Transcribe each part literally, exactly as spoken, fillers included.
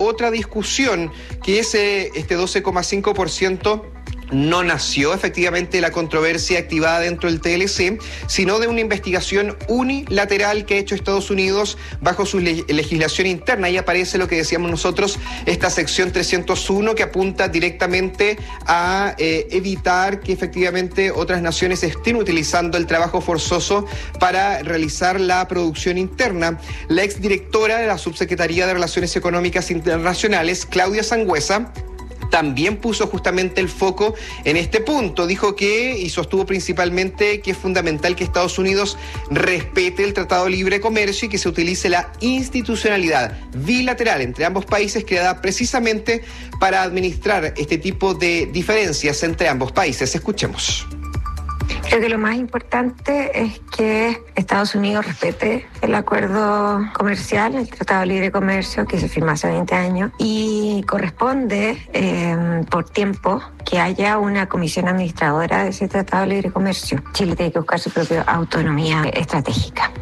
otra discusión, que es eh, este doce coma cinco por ciento. No nació efectivamente la controversia activada dentro del T L C, sino de una investigación unilateral que ha hecho Estados Unidos bajo su le- legislación interna. Ahí aparece lo que decíamos nosotros, esta sección trescientos uno, que apunta directamente a eh, evitar que efectivamente otras naciones estén utilizando el trabajo forzoso para realizar la producción interna. La exdirectora de la Subsecretaría de Relaciones Económicas Internacionales, Claudia Sangüesa, también puso justamente el foco en este punto. Dijo que, y sostuvo principalmente, que es fundamental que Estados Unidos respete el Tratado de Libre Comercio y que se utilice la institucionalidad bilateral entre ambos países creada precisamente para administrar este tipo de diferencias entre ambos países. Escuchemos. Creo que lo más importante es que Estados Unidos respete el acuerdo comercial, el Tratado de Libre Comercio, que se firmó hace veinte años, y corresponde eh, por tiempo que haya una comisión administradora de ese Tratado de Libre Comercio. Chile tiene que buscar su propia autonomía estratégica.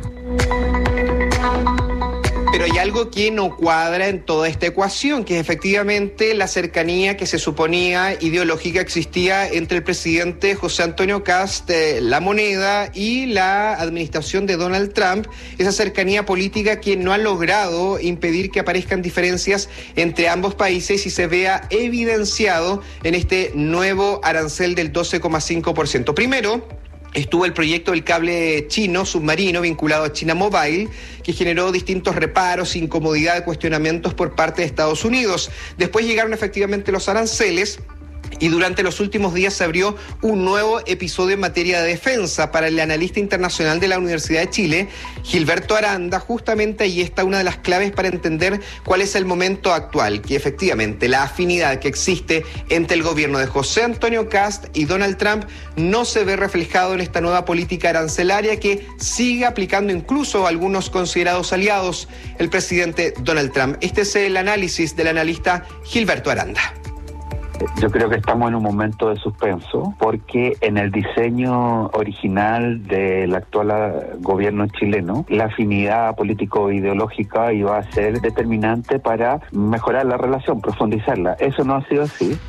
Pero hay algo que no cuadra en toda esta ecuación, que es efectivamente la cercanía que se suponía ideológica existía entre el presidente José Antonio Kast, eh, La Moneda, y la administración de Donald Trump, esa cercanía política que no ha logrado impedir que aparezcan diferencias entre ambos países y se vea evidenciado en este nuevo arancel del doce coma cinco por ciento. Primero, estuvo el proyecto del cable chino submarino vinculado a China Mobile, que generó distintos reparos, incomodidad, cuestionamientos por parte de Estados Unidos. Después llegaron efectivamente los aranceles, y durante los últimos días se abrió un nuevo episodio en materia de defensa. Para el analista internacional de la Universidad de Chile, Gilberto Aranda, justamente ahí está una de las claves para entender cuál es el momento actual, que efectivamente la afinidad que existe entre el gobierno de José Antonio Kast y Donald Trump no se ve reflejado en esta nueva política arancelaria que sigue aplicando incluso a algunos considerados aliados el presidente Donald Trump. Este es el análisis del analista Gilberto Aranda. Yo creo que estamos en un momento de suspenso porque en el diseño original del actual gobierno chileno, la afinidad político-ideológica iba a ser determinante para mejorar la relación, profundizarla. Eso no ha sido así.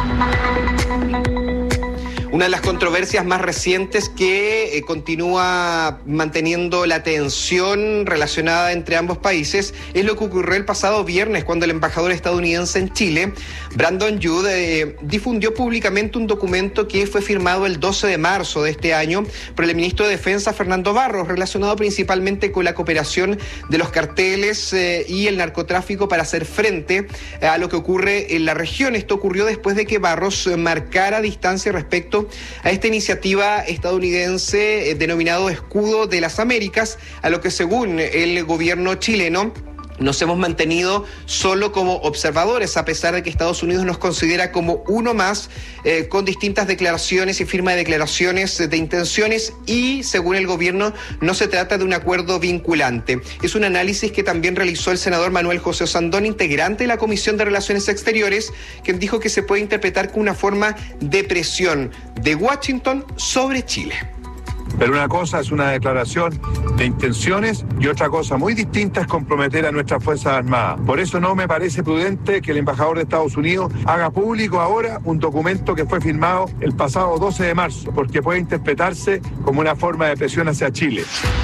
Una de las controversias más recientes que eh, continúa manteniendo la tensión relacionada entre ambos países es lo que ocurrió el pasado viernes, cuando el embajador estadounidense en Chile, Brandon Youd, eh, difundió públicamente un documento que fue firmado el doce de marzo de este año por el ministro de Defensa, Fernando Barros, relacionado principalmente con la cooperación de los carteles eh, y el narcotráfico para hacer frente a lo que ocurre en la región. Esto ocurrió después de que Barros eh, marcara distancia respecto a esta iniciativa estadounidense eh, denominado Escudo de las Américas, a lo que según el gobierno chileno nos hemos mantenido solo como observadores, a pesar de que Estados Unidos nos considera como uno más, eh, con distintas declaraciones y firma de declaraciones de intenciones, y según el gobierno no se trata de un acuerdo vinculante. Es un análisis que también realizó el senador Manuel José Osandón, integrante de la Comisión de Relaciones Exteriores, quien dijo que se puede interpretar como una forma de presión de Washington sobre Chile. Pero una cosa es una declaración de intenciones y otra cosa muy distinta es comprometer a nuestras Fuerzas Armadas. Por eso no me parece prudente que el embajador de Estados Unidos haga público ahora un documento que fue firmado el pasado doce de marzo, porque puede interpretarse como una forma de presión hacia Chile.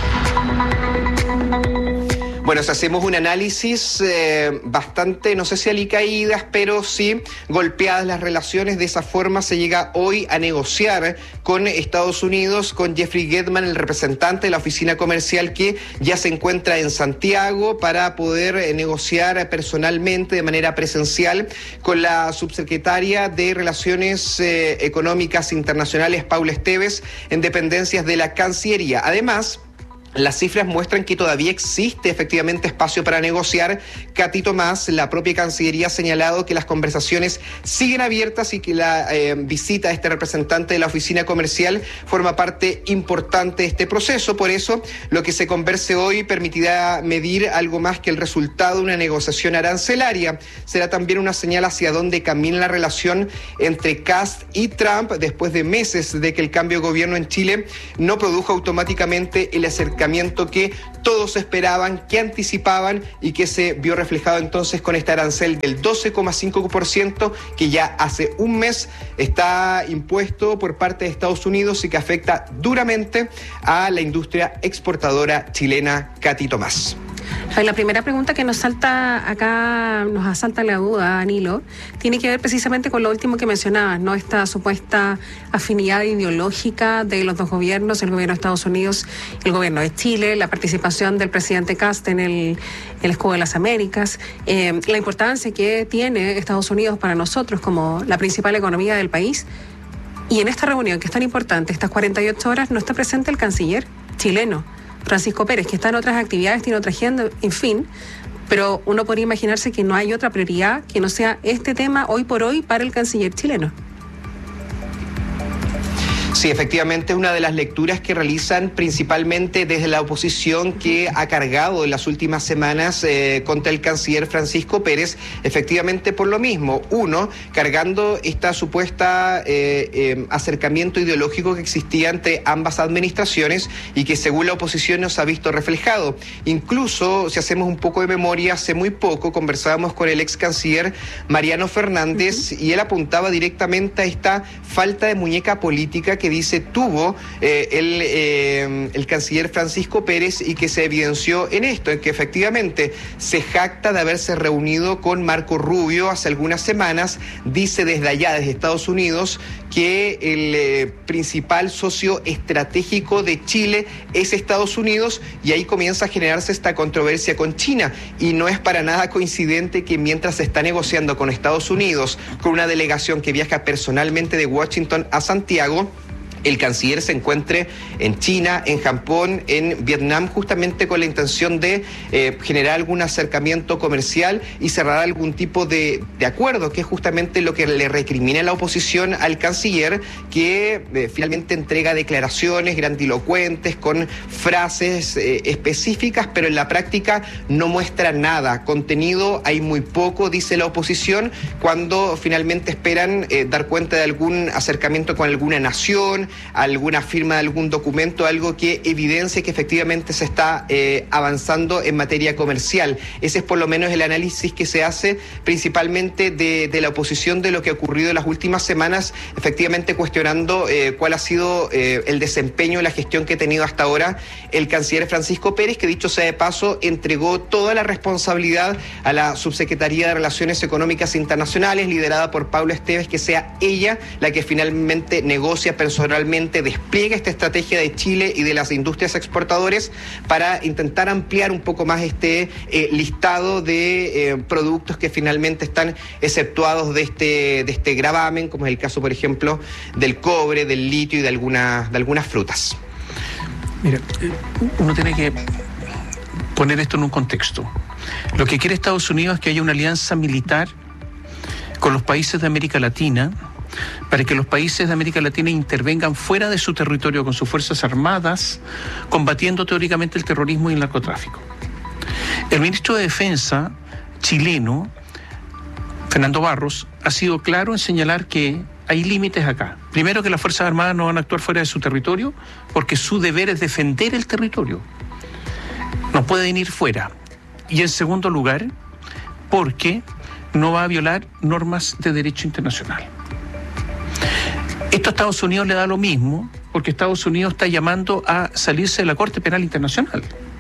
Bueno, si hacemos un análisis eh, bastante, no sé si alicaídas, pero sí golpeadas las relaciones. De esa forma se llega hoy a negociar con Estados Unidos, con Jeffrey Gedman, el representante de la oficina comercial, que ya se encuentra en Santiago para poder eh, negociar personalmente, de manera presencial, con la subsecretaria de Relaciones eh, Económicas Internacionales, Paula Esteves, en dependencias de la Cancillería. Además, las cifras muestran que todavía existe efectivamente espacio para negociar. Katy Tomás, la propia Cancillería, ha señalado que las conversaciones siguen abiertas y que la eh, visita de este representante de la oficina comercial forma parte importante de este proceso. Por eso, lo que se converse hoy permitirá medir algo más que el resultado de una negociación arancelaria. Será también una señal hacia dónde camina la relación entre Kast y Trump después de meses de que el cambio de gobierno en Chile no produjo automáticamente el acercamiento acercamiento que todos esperaban, que anticipaban y que se vio reflejado entonces con este arancel del doce coma cinco por ciento que ya hace un mes está impuesto por parte de Estados Unidos y que afecta duramente a la industria exportadora chilena. Katy Tomás. La primera pregunta que nos salta acá, nos asalta la duda, Danilo, tiene que ver precisamente con lo último que mencionabas, ¿no? Esta supuesta afinidad ideológica de los dos gobiernos, el gobierno de Estados Unidos y el gobierno de Chile, la participación del presidente Kast en el, el Escudo de las Américas, eh, la importancia que tiene Estados Unidos para nosotros como la principal economía del país. Y en esta reunión, que es tan importante, estas cuarenta y ocho horas, no está presente el canciller chileno, Francisco Pérez, que está en otras actividades, tiene otra agenda, en fin, pero uno podría imaginarse que no hay otra prioridad que no sea este tema hoy por hoy para el canciller chileno. Sí, efectivamente, una de las lecturas que realizan principalmente desde la oposición que ha cargado en las últimas semanas eh, contra el canciller Francisco Pérez, efectivamente por lo mismo. Uno, cargando esta supuesta eh, eh, acercamiento ideológico que existía entre ambas administraciones y que según la oposición nos ha visto reflejado. Incluso, si hacemos un poco de memoria, hace muy poco conversábamos con el ex canciller Mariano Fernández uh-huh. y él apuntaba directamente a esta falta de muñeca política que que dice tuvo eh, el, eh, el canciller Francisco Pérez y que se evidenció en esto, en que efectivamente se jacta de haberse reunido con Marco Rubio hace algunas semanas, dice desde allá, desde Estados Unidos, que el eh, principal socio estratégico de Chile es Estados Unidos y ahí comienza a generarse esta controversia con China y no es para nada coincidente que mientras se está negociando con Estados Unidos, con una delegación que viaja personalmente de Washington a Santiago, el canciller se encuentre en China, en Japón, en Vietnam, justamente con la intención de eh, generar algún acercamiento comercial y cerrar algún tipo de, de acuerdo, que es justamente lo que le recrimina la oposición al canciller, que eh, finalmente entrega declaraciones grandilocuentes con frases eh, específicas, pero en la práctica no muestra nada. Contenido hay muy poco, dice la oposición, cuando finalmente esperan eh, dar cuenta de algún acercamiento con alguna nación, alguna firma de algún documento, algo que evidencie que efectivamente se está eh, avanzando en materia comercial. Ese es por lo menos el análisis que se hace principalmente de, de la oposición de lo que ha ocurrido en las últimas semanas, efectivamente cuestionando eh, cuál ha sido eh, el desempeño, la gestión que ha tenido hasta ahora el canciller Francisco Pérez, que dicho sea de paso, entregó toda la responsabilidad a la Subsecretaría de Relaciones Económicas Internacionales, liderada por Paula Esteves, que sea ella la que finalmente negocia personalmente, despliega esta estrategia de Chile y de las industrias exportadores para intentar ampliar un poco más este eh, listado de eh, productos que finalmente están exceptuados de este, de este gravamen, como es el caso, por ejemplo, del cobre, del litio y de, alguna, de algunas frutas. Mira, uno tiene que poner esto en un contexto. Lo que quiere Estados Unidos es que haya una alianza militar con los países de América Latina, para que los países de América Latina intervengan fuera de su territorio con sus fuerzas armadas, combatiendo teóricamente el terrorismo y el narcotráfico. El ministro de Defensa chileno, Fernando Barros, ha sido claro en señalar que hay límites acá. Primero, que las fuerzas armadas no van a actuar fuera de su territorio, porque su deber es defender el territorio. No pueden ir fuera. Y en segundo lugar, porque no va a violar normas de derecho internacional. Esto a Estados Unidos le da lo mismo, porque Estados Unidos está llamando a salirse de la Corte Penal Internacional.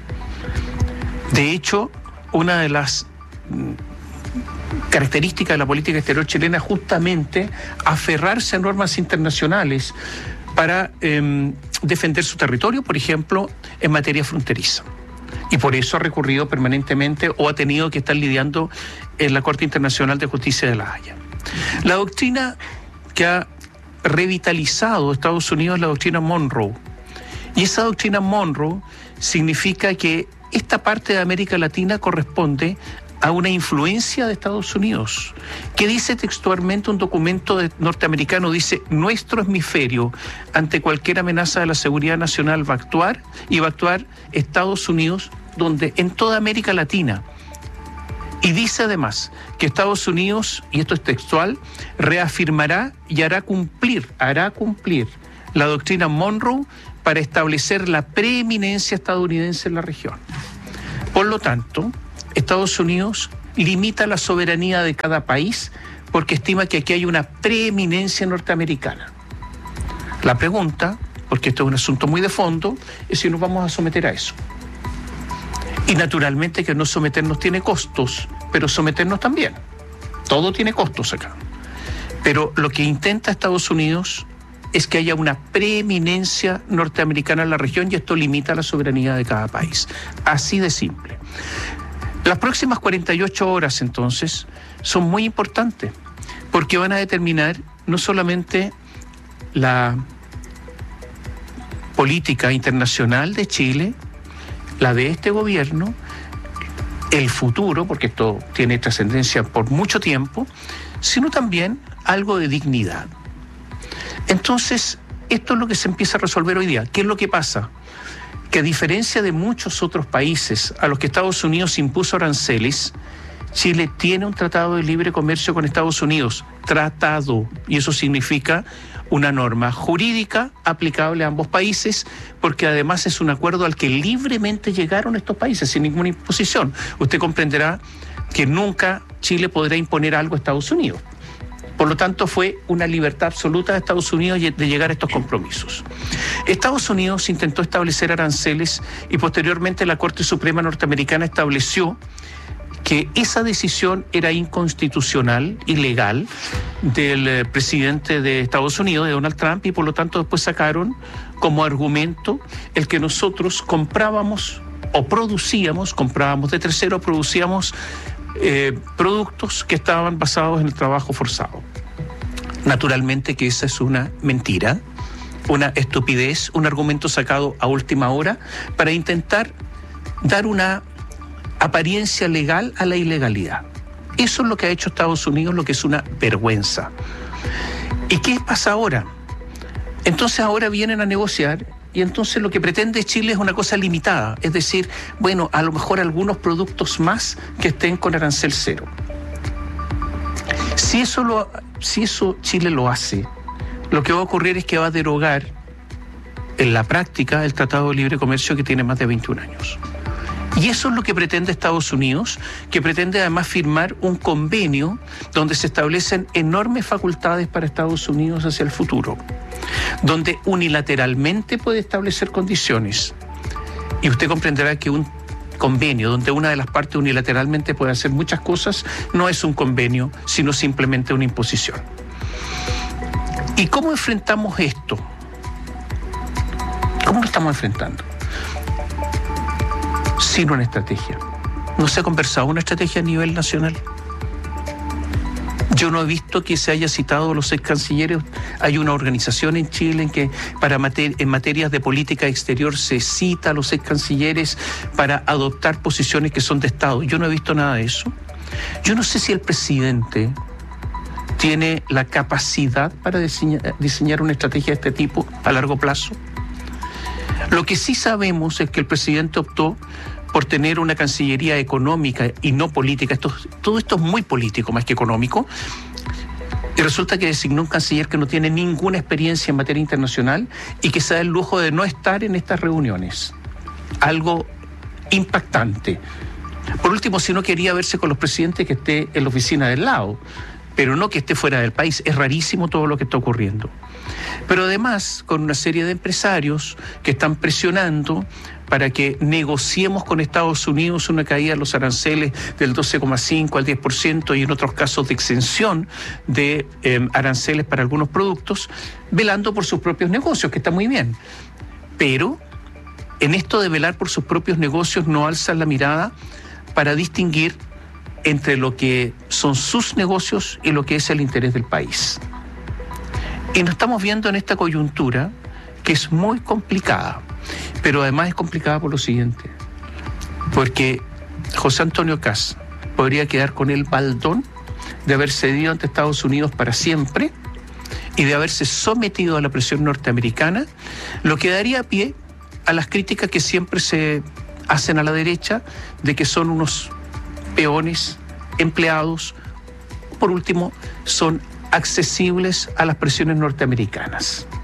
De hecho, una de las características de la política exterior chilena es justamente aferrarse a normas internacionales para eh, defender su territorio, por ejemplo, en materia fronteriza. Y por eso ha recurrido permanentemente o ha tenido que estar lidiando en la Corte Internacional de Justicia de La Haya. La doctrina que ha revitalizado Estados Unidos es la doctrina Monroe. Y esa doctrina Monroe significa que esta parte de América Latina corresponde a una influencia de Estados Unidos, que dice textualmente un documento de, norteamericano, dice: nuestro hemisferio ante cualquier amenaza de la seguridad nacional va a actuar, y va a actuar Estados Unidos donde en toda América Latina. Y dice además que Estados Unidos, y esto es textual, reafirmará y hará cumplir, hará cumplir la doctrina Monroe para establecer la preeminencia estadounidense en la región. Por lo tanto, Estados Unidos limita la soberanía de cada país porque estima que aquí hay una preeminencia norteamericana. La pregunta, porque esto es un asunto muy de fondo, es si nos vamos a someter a eso. Y naturalmente que no someternos tiene costos, pero someternos también. Todo tiene costos acá. Pero lo que intenta Estados Unidos es que haya una preeminencia norteamericana en la región y esto limita la soberanía de cada país. Así de simple. Las próximas cuarenta y ocho horas, entonces, son muy importantes porque van a determinar no solamente la política internacional de Chile, la de este gobierno, el futuro, porque esto tiene trascendencia por mucho tiempo, sino también algo de dignidad. Entonces, esto es lo que se empieza a resolver hoy día. ¿Qué es lo que pasa? Que a diferencia de muchos otros países a los que Estados Unidos impuso aranceles, Chile tiene un tratado de libre comercio con Estados Unidos, tratado, y eso significa una norma jurídica aplicable a ambos países, porque además es un acuerdo al que libremente llegaron estos países sin ninguna imposición. Usted comprenderá que nunca Chile podrá imponer algo a Estados Unidos. Por lo tanto, fue una libertad absoluta de Estados Unidos de llegar a estos compromisos. Estados Unidos intentó establecer aranceles y posteriormente la Corte Suprema norteamericana estableció que esa decisión era inconstitucional, ilegal, del eh, presidente de Estados Unidos, de Donald Trump, y por lo tanto después sacaron como argumento el que nosotros comprábamos o producíamos, comprábamos de tercero, producíamos eh, productos que estaban basados en el trabajo forzado. Naturalmente que esa es una mentira, una estupidez, un argumento sacado a última hora para intentar dar una apariencia legal a la ilegalidad. Eso es lo que ha hecho Estados Unidos, lo que es una vergüenza. ¿Y qué pasa ahora? Entonces ahora vienen a negociar y entonces lo que pretende Chile es una cosa limitada, es decir, bueno, a lo mejor algunos productos más que estén con arancel cero. Si eso, lo, si eso Chile lo hace, lo que va a ocurrir es que va a derogar en la práctica el Tratado de Libre Comercio que tiene más de veintiún años. Y eso es lo que pretende Estados Unidos, que pretende además firmar un convenio donde se establecen enormes facultades para Estados Unidos hacia el futuro, donde unilateralmente puede establecer condiciones. Y usted comprenderá que un convenio donde una de las partes unilateralmente puede hacer muchas cosas no es un convenio, sino simplemente una imposición. ¿Y cómo enfrentamos esto? ¿Cómo lo estamos enfrentando? Sin una estrategia. No se ha conversado una estrategia a nivel nacional. Yo no he visto que se haya citado a los ex cancilleres. Hay una organización en Chile en que para mater- en materias de política exterior se cita a los ex cancilleres para adoptar posiciones que son de Estado. Yo no he visto nada de eso. Yo no sé si el presidente tiene la capacidad para diseñar, diseñar una estrategia de este tipo a largo plazo. Lo que sí sabemos es que el presidente optó por tener una cancillería económica y no política. Esto, todo esto es muy político más que económico. Y resulta que designó un canciller que no tiene ninguna experiencia en materia internacional y que se da el lujo de no estar en estas reuniones. Algo impactante. Por último, si no quería verse con los presidentes, que esté en la oficina del lado, pero no que esté fuera del país. Es rarísimo todo lo que está ocurriendo. Pero además, con una serie de empresarios que están presionando para que negociemos con Estados Unidos una caída de los aranceles del doce coma cinco al diez por ciento y en otros casos de exención de eh, aranceles para algunos productos, velando por sus propios negocios, que está muy bien. Pero en esto de velar por sus propios negocios no alzan la mirada para distinguir entre lo que son sus negocios y lo que es el interés del país. Y nos estamos viendo en esta coyuntura que es muy complicada, pero además es complicada por lo siguiente, porque José Antonio Kast podría quedar con el baldón de haber cedido ante Estados Unidos para siempre y de haberse sometido a la presión norteamericana, lo que daría pie a las críticas que siempre se hacen a la derecha de que son unos peones, empleados, por último, son accesibles a las presiones norteamericanas.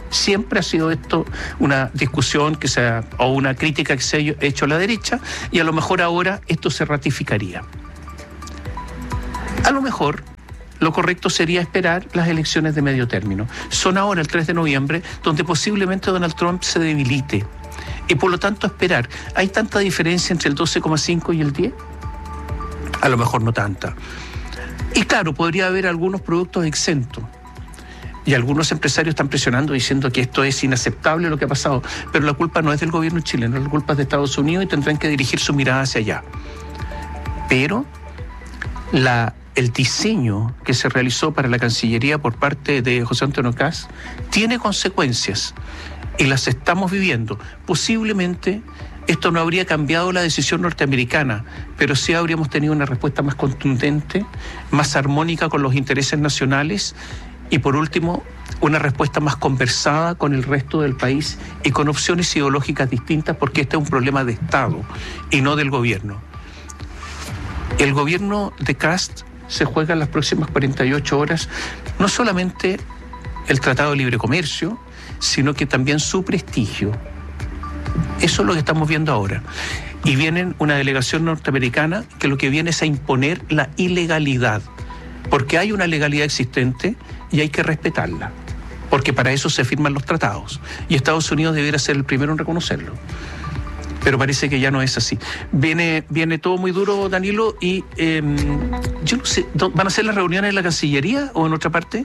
Siempre ha sido esto una discusión que se ha, o una crítica que se ha hecho a la derecha, y a lo mejor ahora esto se ratificaría. A lo mejor lo correcto sería esperar las elecciones de medio término. Son ahora el tres de noviembre, donde posiblemente Donald Trump se debilite. Y por lo tanto esperar. ¿Hay tanta diferencia entre el doce coma cinco y el diez? A lo mejor no tanta. Y claro, podría haber algunos productos exentos. Y algunos empresarios están presionando diciendo que esto es inaceptable lo que ha pasado. Pero la culpa no es del gobierno chileno, la culpa es de Estados Unidos y tendrán que dirigir su mirada hacia allá. Pero la... el diseño que se realizó para la Cancillería por parte de José Antonio Kast tiene consecuencias y las estamos viviendo. Posiblemente esto no habría cambiado la decisión norteamericana, pero sí habríamos tenido una respuesta más contundente, más armónica con los intereses nacionales y, por último, una respuesta más conversada con el resto del país y con opciones ideológicas distintas, porque este es un problema de Estado y no del gobierno. El gobierno de Kast se juega en las próximas cuarenta y ocho horas no solamente el Tratado de Libre Comercio, sino que también su prestigio. Eso es lo que estamos viendo ahora. Y viene una delegación norteamericana que lo que viene es a imponer la ilegalidad, porque hay una legalidad existente y hay que respetarla, porque para eso se firman los tratados. Y Estados Unidos debiera ser el primero en reconocerlo. Pero parece que ya no es así. Viene, viene todo muy duro, Danilo, y eh, yo no sé, ¿van a ser las reuniones en la Cancillería o en otra parte?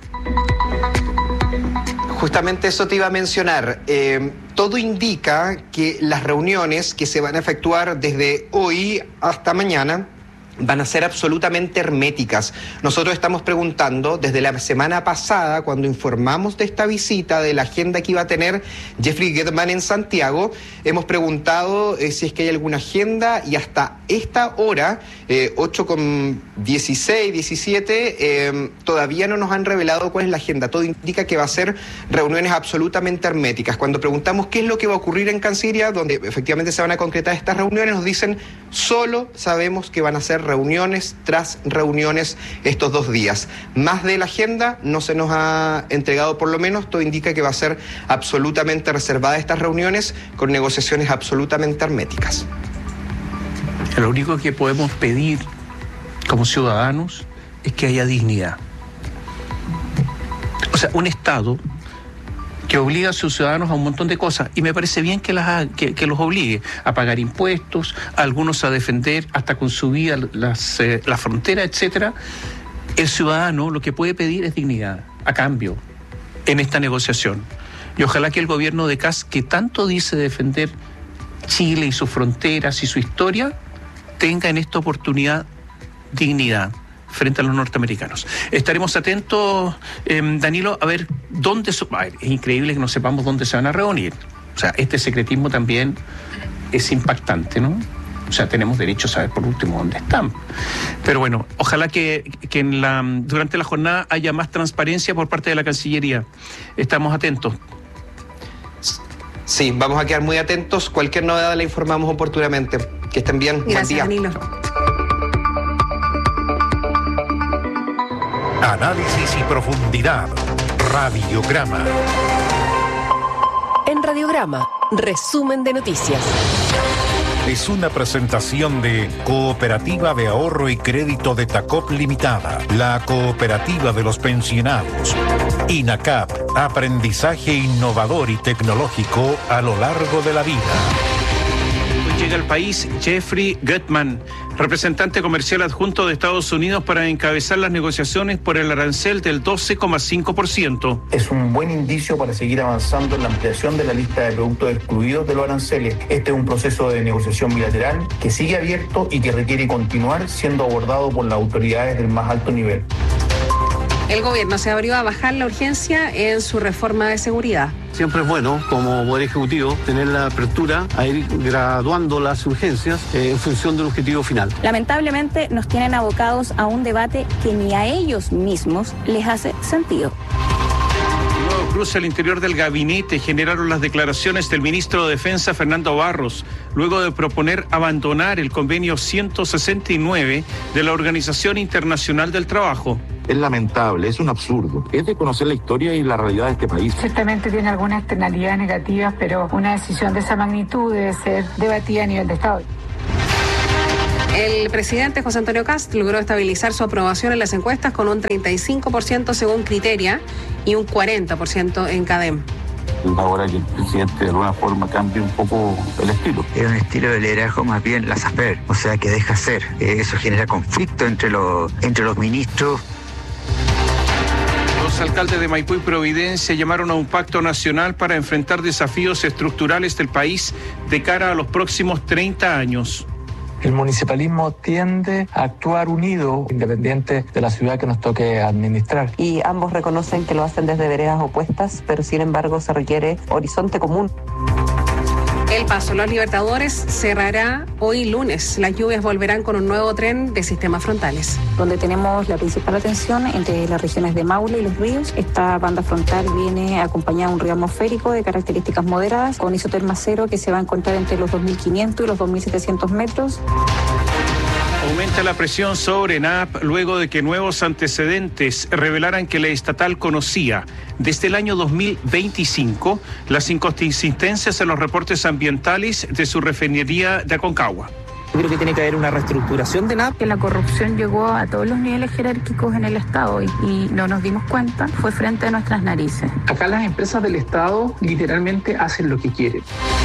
Justamente eso te iba a mencionar. Eh, todo indica que las reuniones que se van a efectuar desde hoy hasta mañana van a ser absolutamente herméticas. Nosotros estamos preguntando desde la semana pasada, cuando informamos de esta visita, de la agenda que iba a tener Jeffrey Gettman en Santiago, hemos preguntado eh, si es que hay alguna agenda, y hasta esta hora, eh, ocho con dieciséis, diecisiete, eh, todavía no nos han revelado cuál es la agenda. Todo indica que va a ser reuniones absolutamente herméticas. Cuando preguntamos qué es lo que va a ocurrir en Cancillería, donde efectivamente se van a concretar estas reuniones, nos dicen, solo sabemos que van a ser reuniones tras reuniones estos dos días. Más de la agenda no se nos ha entregado, por lo menos. Todo indica que va a ser absolutamente reservada estas reuniones, con negociaciones absolutamente herméticas. Lo único que podemos pedir como ciudadanos es que haya dignidad. O sea, un Estado que obliga a sus ciudadanos a un montón de cosas, y me parece bien que, las, que, que los obligue a pagar impuestos, a algunos a defender hasta con su vida las, eh, la frontera, etcétera. El ciudadano lo que puede pedir es dignidad a cambio en esta negociación. Y ojalá que el gobierno de Kast, que tanto dice defender Chile y sus fronteras y su historia, tenga en esta oportunidad dignidad frente a los norteamericanos. Estaremos atentos, eh, Danilo, a ver dónde... So- a ver, es increíble que no sepamos dónde se van a reunir. O sea, este secretismo también es impactante, ¿no? O sea, tenemos derecho a saber por último dónde están. Pero bueno, ojalá que, que en la, durante la jornada haya más transparencia por parte de la Cancillería. Estamos atentos. Sí, vamos a quedar muy atentos. Cualquier novedad la informamos oportunamente. Que estén bien. Gracias, Buen día. Danilo. Análisis y profundidad. Radiograma. En Radiograma, resumen de noticias. Es una presentación de Cooperativa de Ahorro y Crédito de Tacop Limitada, la cooperativa de los pensionados. INACAP, aprendizaje innovador y tecnológico a lo largo de la vida. Llega al país Jeffrey Gettman, representante comercial adjunto de Estados Unidos, para encabezar las negociaciones por el arancel del doce coma cinco por ciento. Es un buen indicio para seguir avanzando en la ampliación de la lista de productos excluidos de los aranceles. Este es un proceso de negociación bilateral que sigue abierto y que requiere continuar siendo abordado por las autoridades del más alto nivel. El gobierno se abrió a bajar la urgencia en su reforma de seguridad. Siempre es bueno, como Poder Ejecutivo, tener la apertura a ir graduando las urgencias eh, en función del objetivo final. Lamentablemente nos tienen abocados a un debate que ni a ellos mismos les hace sentido. El nuevo cruce al interior del gabinete generaron las declaraciones del ministro de Defensa, Fernando Barros, luego de proponer abandonar el convenio ciento sesenta y nueve de la Organización Internacional del Trabajo. Es lamentable, es un absurdo. Es de conocer la historia y la realidad de este país. Ciertamente tiene algunas externalidades negativas, pero una decisión de esa magnitud debe ser debatida a nivel de Estado. El presidente José Antonio Kast logró estabilizar su aprobación en las encuestas con un treinta y cinco por ciento según Criteria y un cuarenta por ciento en CADEM. Ahora que el presidente de alguna forma cambie un poco el estilo. Es un estilo de liderazgo más bien laissez-faire, o sea que deja ser. Eso genera conflicto entre los, entre los ministros. Los alcaldes de Maipú y Providencia llamaron a un pacto nacional para enfrentar desafíos estructurales del país de cara a los próximos treinta años. El municipalismo tiende a actuar unido, independiente de la ciudad que nos toque administrar. Y ambos reconocen que lo hacen desde veredas opuestas, pero sin embargo se requiere horizonte común. El Paso Los Libertadores cerrará hoy lunes. Las lluvias volverán con un nuevo tren de sistemas frontales. Donde tenemos la principal atención entre las regiones de Maule y Los Ríos. Esta banda frontal viene acompañada de un río atmosférico de características moderadas con isoterma cero que se va a encontrar entre los dos mil quinientos y los dos mil setecientos metros. Aumenta la presión sobre ENAP luego de que nuevos antecedentes revelaran que la estatal conocía desde el año dos mil veinticinco las inconsistencias en los reportes ambientales de su refinería de Aconcagua. Yo creo que tiene que haber una reestructuración de ENAP. Que la corrupción llegó a todos los niveles jerárquicos en el Estado y, y no nos dimos cuenta, fue frente a nuestras narices. Acá las empresas del Estado literalmente hacen lo que quieren.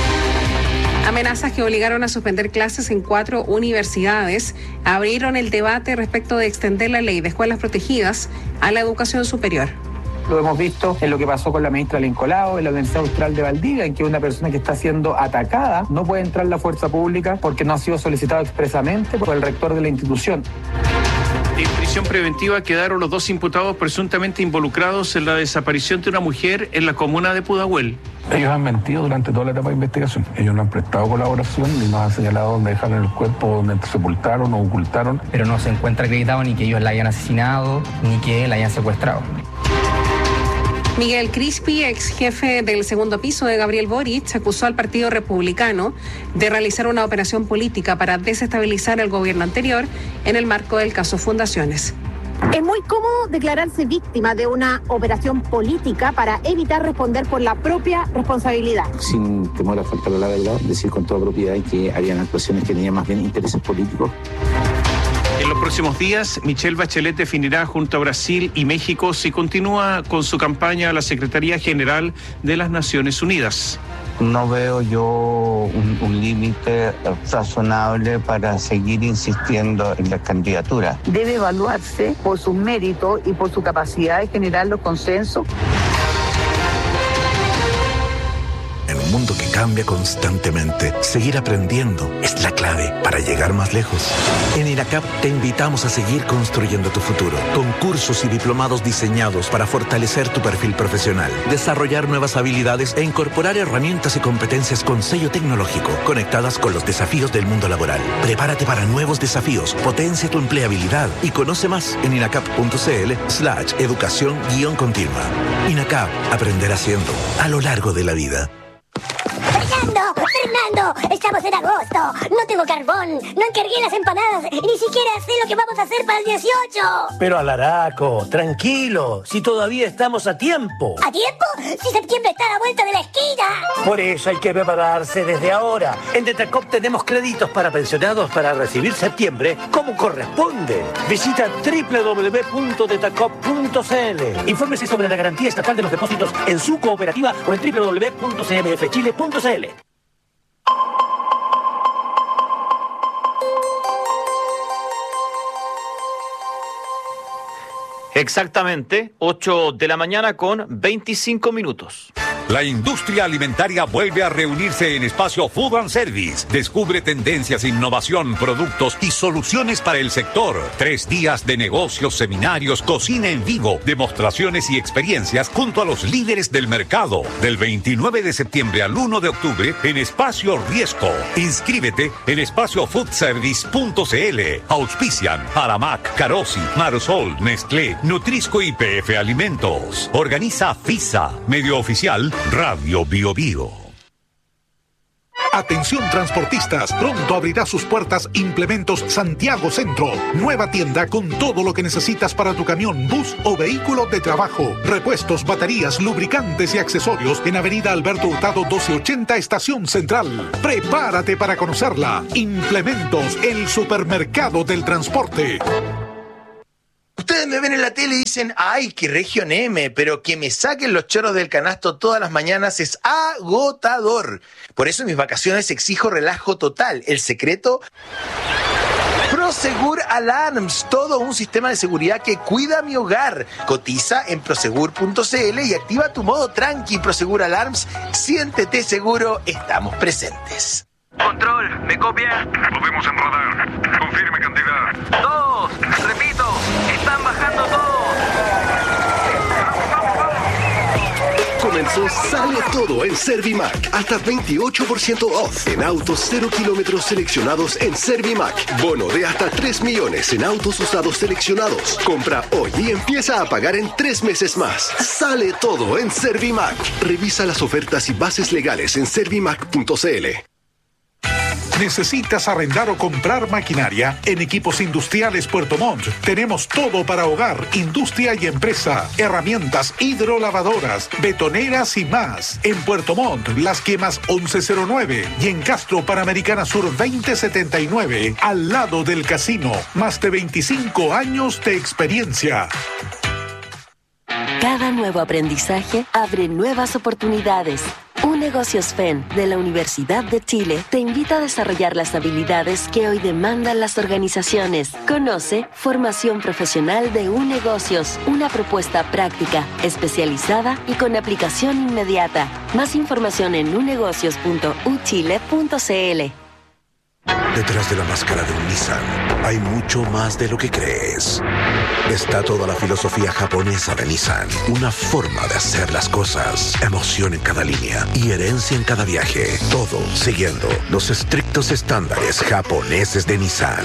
Amenazas que obligaron a suspender clases en cuatro universidades abrieron el debate respecto de extender la ley de escuelas protegidas a la educación superior. Lo hemos visto en lo que pasó con la ministra Lincolao, en la Universidad Austral de Valdivia, en que una persona que está siendo atacada no puede entrar a la fuerza pública porque no ha sido solicitado expresamente por el rector de la institución. En prisión preventiva quedaron los dos imputados presuntamente involucrados en la desaparición de una mujer en la comuna de Pudahuel. Ellos han mentido durante toda la etapa de investigación. Ellos no han prestado colaboración ni nos han señalado dónde dejaron el cuerpo, dónde sepultaron o ocultaron. Pero no se encuentra acreditado ni que ellos la hayan asesinado ni que la hayan secuestrado. Miguel Crispi, ex jefe del segundo piso de Gabriel Boric, acusó al Partido Republicano de realizar una operación política para desestabilizar el gobierno anterior en el marco del caso Fundaciones. Es muy cómodo declararse víctima de una operación política para evitar responder por la propia responsabilidad. Sin temor a faltar a la verdad, decir con toda propiedad que habían actuaciones que tenían más bien intereses políticos. En los próximos días, Michelle Bachelet definirá junto a Brasil y México si continúa con su campaña a la Secretaría General de las Naciones Unidas. No veo yo un, un límite razonable para seguir insistiendo en la candidatura. Debe evaluarse por sus méritos y por su capacidad de generar los consensos. En un mundo que cambia constantemente, seguir aprendiendo es la clave para llegar más lejos. En INACAP te invitamos a seguir construyendo tu futuro, con cursos y diplomados diseñados para fortalecer tu perfil profesional, desarrollar nuevas habilidades e incorporar herramientas y competencias con sello tecnológico, conectadas con los desafíos del mundo laboral. Prepárate para nuevos desafíos, potencia tu empleabilidad y conoce más en inacap.cl slash educación guión continua. INACAP, aprender haciendo a lo largo de la vida. ¡Fernando! ¡Fernando! ¡Estamos en agosto! ¡No tengo carbón! ¡No encargué las empanadas! ¡Y ni siquiera sé lo que vamos a hacer para el dieciocho! Pero Alaraco, tranquilo, si todavía estamos a tiempo. ¿A tiempo? ¡Si septiembre está a la vuelta de la esquina! Por eso hay que prepararse desde ahora. En Detacop tenemos créditos para pensionados para recibir septiembre como corresponde. Visita doble u doble u doble u punto detacop punto c l. Infórmese sobre la garantía estatal de los depósitos en su cooperativa o en doble u doble u doble u punto c m f chile punto c l. Exactamente, ocho de la mañana con veinticinco minutos. La industria alimentaria vuelve a reunirse en Espacio Food and Service. Descubre tendencias, innovación, productos y soluciones para el sector. Tres días de negocios, seminarios, cocina en vivo, demostraciones y experiencias junto a los líderes del mercado. Del veintinueve de septiembre al uno de octubre en Espacio Riesco. Inscríbete en espacio food service punto c l. Auspician Aramac, Carosi, Marsol, Nestlé, Nutrisco y P F Alimentos. Organiza FISA. Medio oficial Radio Bio Bio. Atención transportistas, pronto abrirá sus puertas Implementos Santiago Centro. Nueva tienda con todo lo que necesitas para tu camión, bus o vehículo de trabajo. Repuestos, baterías, lubricantes y accesorios en Avenida Alberto Hurtado doce ochenta, Estación Central. Prepárate para conocerla. Implementos, el supermercado del transporte. Ustedes me ven en la tele y dicen, ay, qué Región M, pero que me saquen los choros del canasto todas las mañanas es agotador. Por eso en mis vacaciones exijo relajo total. El secreto, Prosegur Alarms, todo un sistema de seguridad que cuida mi hogar. Cotiza en prosegur punto c l y activa tu modo tranqui. Prosegur Alarms, siéntete seguro, estamos presentes. Control, ¿me copia? Lo vemos en radar. Confirme cantidad. Dos, repito, están bajando todos. Comenzó Sale Todo en Servimac. Hasta veintiocho por ciento off en autos cero kilómetros seleccionados en Servimac. Bono de hasta tres millones en autos usados seleccionados. Compra hoy y empieza a pagar en tres meses más. Sale Todo en Servimac. Revisa las ofertas y bases legales en servimac punto c l. ¿Necesitas arrendar o comprar maquinaria? En Equipos Industriales Puerto Montt tenemos todo para hogar, industria y empresa. Herramientas hidrolavadoras, betoneras y más. En Puerto Montt, Las Quemas once cero nueve y en Castro, Panamericana Sur veinte setenta y nueve, al lado del casino. Más de veinticinco años de experiencia. Cada nuevo aprendizaje abre nuevas oportunidades. UNegocios F E N de la Universidad de Chile te invita a desarrollar las habilidades que hoy demandan las organizaciones. Conoce Formación Profesional de UNegocios, una propuesta práctica, especializada y con aplicación inmediata. Más información en unegocios punto u chile punto c l. Detrás de la máscara de un Nissan hay mucho más de lo que crees. Está toda la filosofía japonesa de Nissan, una forma de hacer las cosas, emoción en cada línea y herencia en cada viaje. Todo siguiendo los estrictos estándares japoneses de Nissan.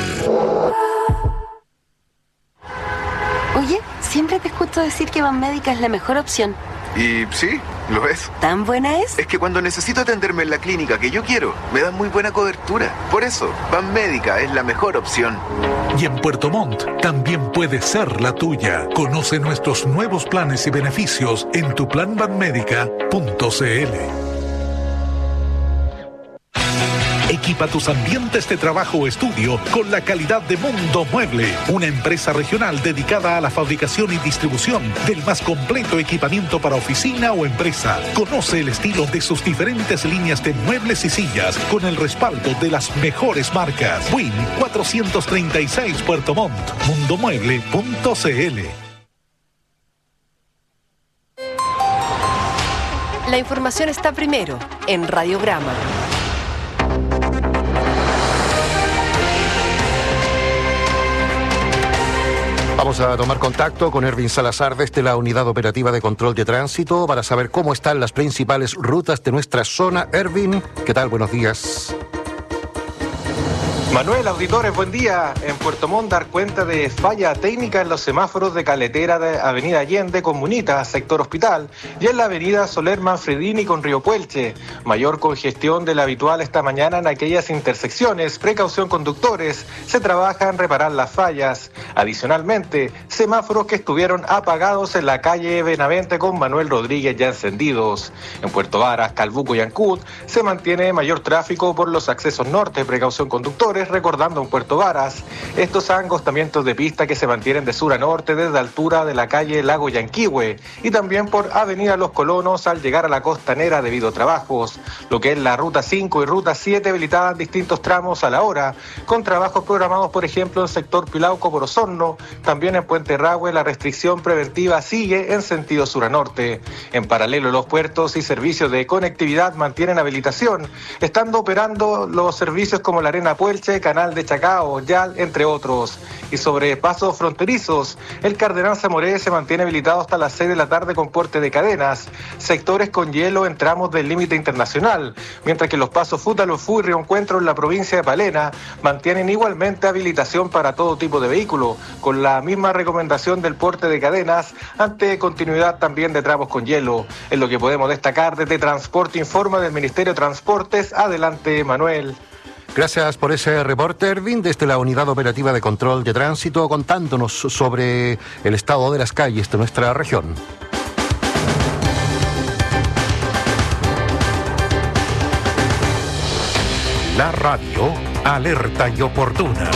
Oye, siempre te escucho decir que Banmédica es la mejor opción. Y sí, lo es. ¿Tan buena es? Es que cuando necesito atenderme en la clínica que yo quiero, me dan muy buena cobertura. Por eso, Banmédica es la mejor opción. Y en Puerto Montt también puede ser la tuya. Conoce nuestros nuevos planes y beneficios en tu plan banmédica punto c l. Equipa tus ambientes de trabajo o estudio con la calidad de Mundo Mueble, una empresa regional dedicada a la fabricación y distribución del más completo equipamiento para oficina o empresa. Conoce el estilo de sus diferentes líneas de muebles y sillas con el respaldo de las mejores marcas. Win cuatrocientos treinta y seis Puerto Montt, mundo mueble punto c l. La información está primero en Radiograma. Vamos a tomar contacto con Erwin Salazar desde la Unidad Operativa de Control de Tránsito para saber cómo están las principales rutas de nuestra zona. Erwin, ¿qué tal? Buenos días. Manuel, auditores, buen día. En Puerto Montt dar cuenta de falla técnica en los semáforos de Caletera de Avenida Allende con Munita, sector Hospital, y en la Avenida Soler Manfredini con Río Puelche. Mayor congestión de la habitual esta mañana en aquellas intersecciones. Precaución conductores, se trabaja en reparar las fallas. Adicionalmente, semáforos que estuvieron apagados en la calle Benavente con Manuel Rodríguez ya encendidos. En Puerto Varas, Calbuco y Ancud se mantiene mayor tráfico por los accesos norte. Precaución conductores. Flores, recordando en Puerto Varas. Estos angostamientos de pista que se mantienen de sur a norte desde la altura de la calle Lago Yanquihue y también por Avenida Los Colonos al llegar a la costanera debido a trabajos. Lo que es la Ruta cinco y Ruta siete habilitadas en distintos tramos a la hora, con trabajos programados, por ejemplo, en sector Pilauco por Osorno. También en Puente Rahue la restricción preventiva sigue en sentido sur a norte. En paralelo, los puertos y servicios de conectividad mantienen habilitación, estando operando los servicios como la Arena Puelche, Canal de Chacao, Yal, entre otros. Y sobre pasos fronterizos, el Cardenal Zamoré se mantiene habilitado hasta las seis de la tarde con porte de cadenas, sectores con hielo en tramos del límite internacional, mientras que los pasos Futalofú y Río Encuentro en la provincia de Palena mantienen igualmente habilitación para todo tipo de vehículo, con la misma recomendación del porte de cadenas ante continuidad también de tramos con hielo. Es lo que podemos destacar desde Transporte Informa del Ministerio de Transportes. Adelante, Manuel. Gracias por ese reporte, Erwin, desde la Unidad Operativa de Control de Tránsito, contándonos sobre el estado de las calles de nuestra región. La radio alerta y oportuna.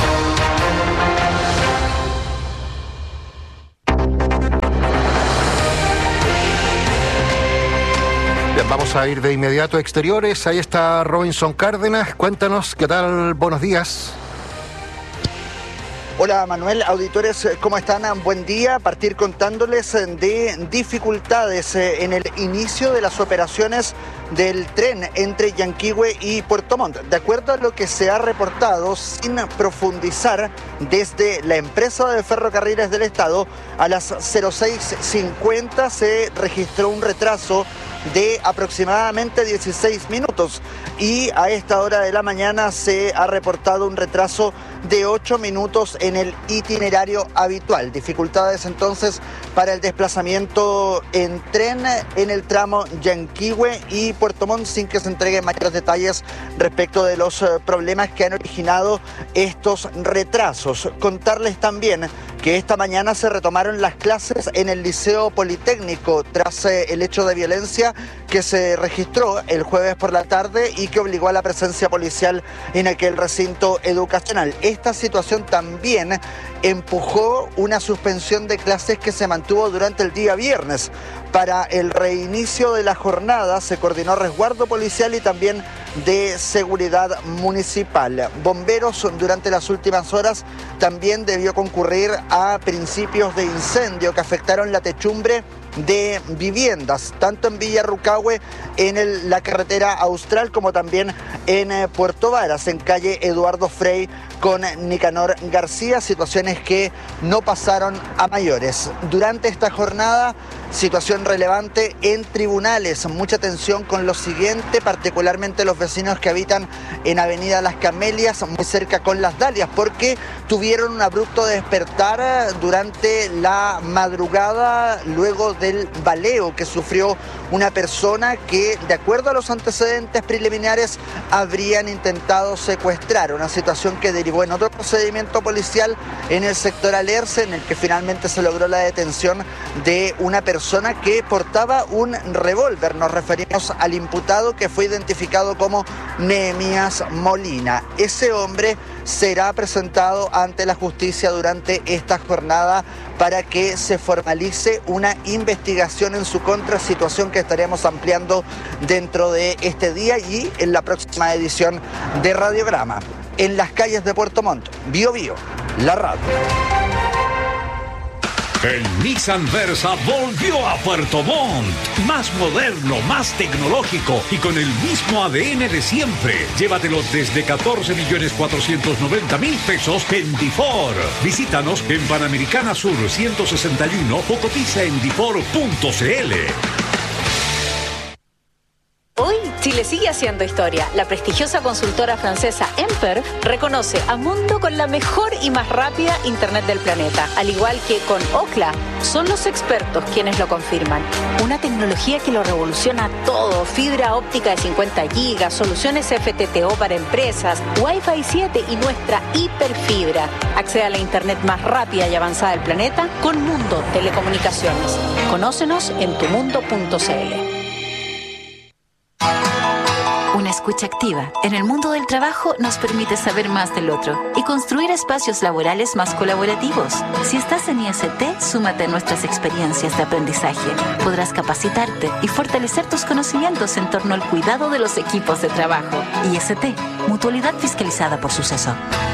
Vamos a ir de inmediato a exteriores. Ahí está Robinson Cárdenas. Cuéntanos, ¿qué tal? Buenos días. Hola Manuel, auditores, ¿cómo están? Buen día. Partir contándoles de dificultades en el inicio de las operaciones del tren entre Yanquihue y Puerto Montt. De acuerdo a lo que se ha reportado, sin profundizar, desde la empresa de ferrocarriles del Estado, a las cero seis cincuenta se registró un retraso de aproximadamente dieciséis minutos y a esta hora de la mañana se ha reportado un retraso de ocho minutos en el itinerario habitual. Dificultades entonces para el desplazamiento en tren en el tramo Yanquihue y Puerto Montt, sin que se entreguen mayores detalles respecto de los problemas que han originado estos retrasos. Contarles también que esta mañana se retomaron las clases en el Liceo Politécnico tras eh, el hecho de violencia que se registró el jueves por la tarde y que obligó a la presencia policial en aquel recinto educacional. Esta situación también empujó una suspensión de clases que se mantuvo durante el día viernes. Para el reinicio de la jornada se coordinó resguardo policial y también de seguridad municipal. Bomberos durante las últimas horas también debió concurrir a principios de incendio que afectaron la techumbre de viviendas, tanto en Villa Rucahue, en el, la carretera austral, como también en eh, Puerto Varas, en calle Eduardo Frei con Nicanor García, situaciones que no pasaron a mayores. Durante esta jornada, situación relevante en tribunales, mucha tensión con lo siguiente, particularmente los vecinos que habitan en Avenida Las Camelias, muy cerca con Las Dalias, porque tuvieron un abrupto despertar durante la madrugada luego del baleo que sufrió una persona que, de acuerdo a los antecedentes preliminares, habrían intentado secuestrar, una situación que derivó en otro procedimiento policial en el sector Alerce, en el que finalmente se logró la detención de una persona que portaba un revólver. Nos referimos al imputado, que fue identificado como Nehemías Molina. Ese hombre será presentado ante la justicia durante esta jornada para que se formalice una investigación en su contra, situación que estaremos ampliando dentro de este día y en la próxima edición de Radiograma. En las calles de Puerto Montt, Bio Bio, la radio. El Nissan Versa volvió a Puerto Montt. Más moderno, más tecnológico y con el mismo A D N de siempre. Llévatelo desde catorce millones cuatrocientos noventa mil pesos en Difor. Visítanos en Panamericana Sur ciento sesenta y uno o cotiza en difor punto cl. Hoy, Chile sigue haciendo historia. La prestigiosa consultora francesa Emper reconoce a Mundo con la mejor y más rápida Internet del planeta. Al igual que con Ookla, son los expertos quienes lo confirman. Una tecnología que lo revoluciona todo. Fibra óptica de cincuenta gigas, soluciones F T T O para empresas, Wi-Fi siete y nuestra hiperfibra. Accede a la Internet más rápida y avanzada del planeta con Mundo Telecomunicaciones. Conócenos en tu mundo punto cl. Una escuela escucha activa en el mundo del trabajo nos permite saber más del otro y construir espacios laborales más colaborativos. Si estás en I S T, súmate a nuestras experiencias de aprendizaje. Podrás capacitarte y fortalecer tus conocimientos en torno al cuidado de los equipos de trabajo. I S T, Mutualidad fiscalizada por Suceso.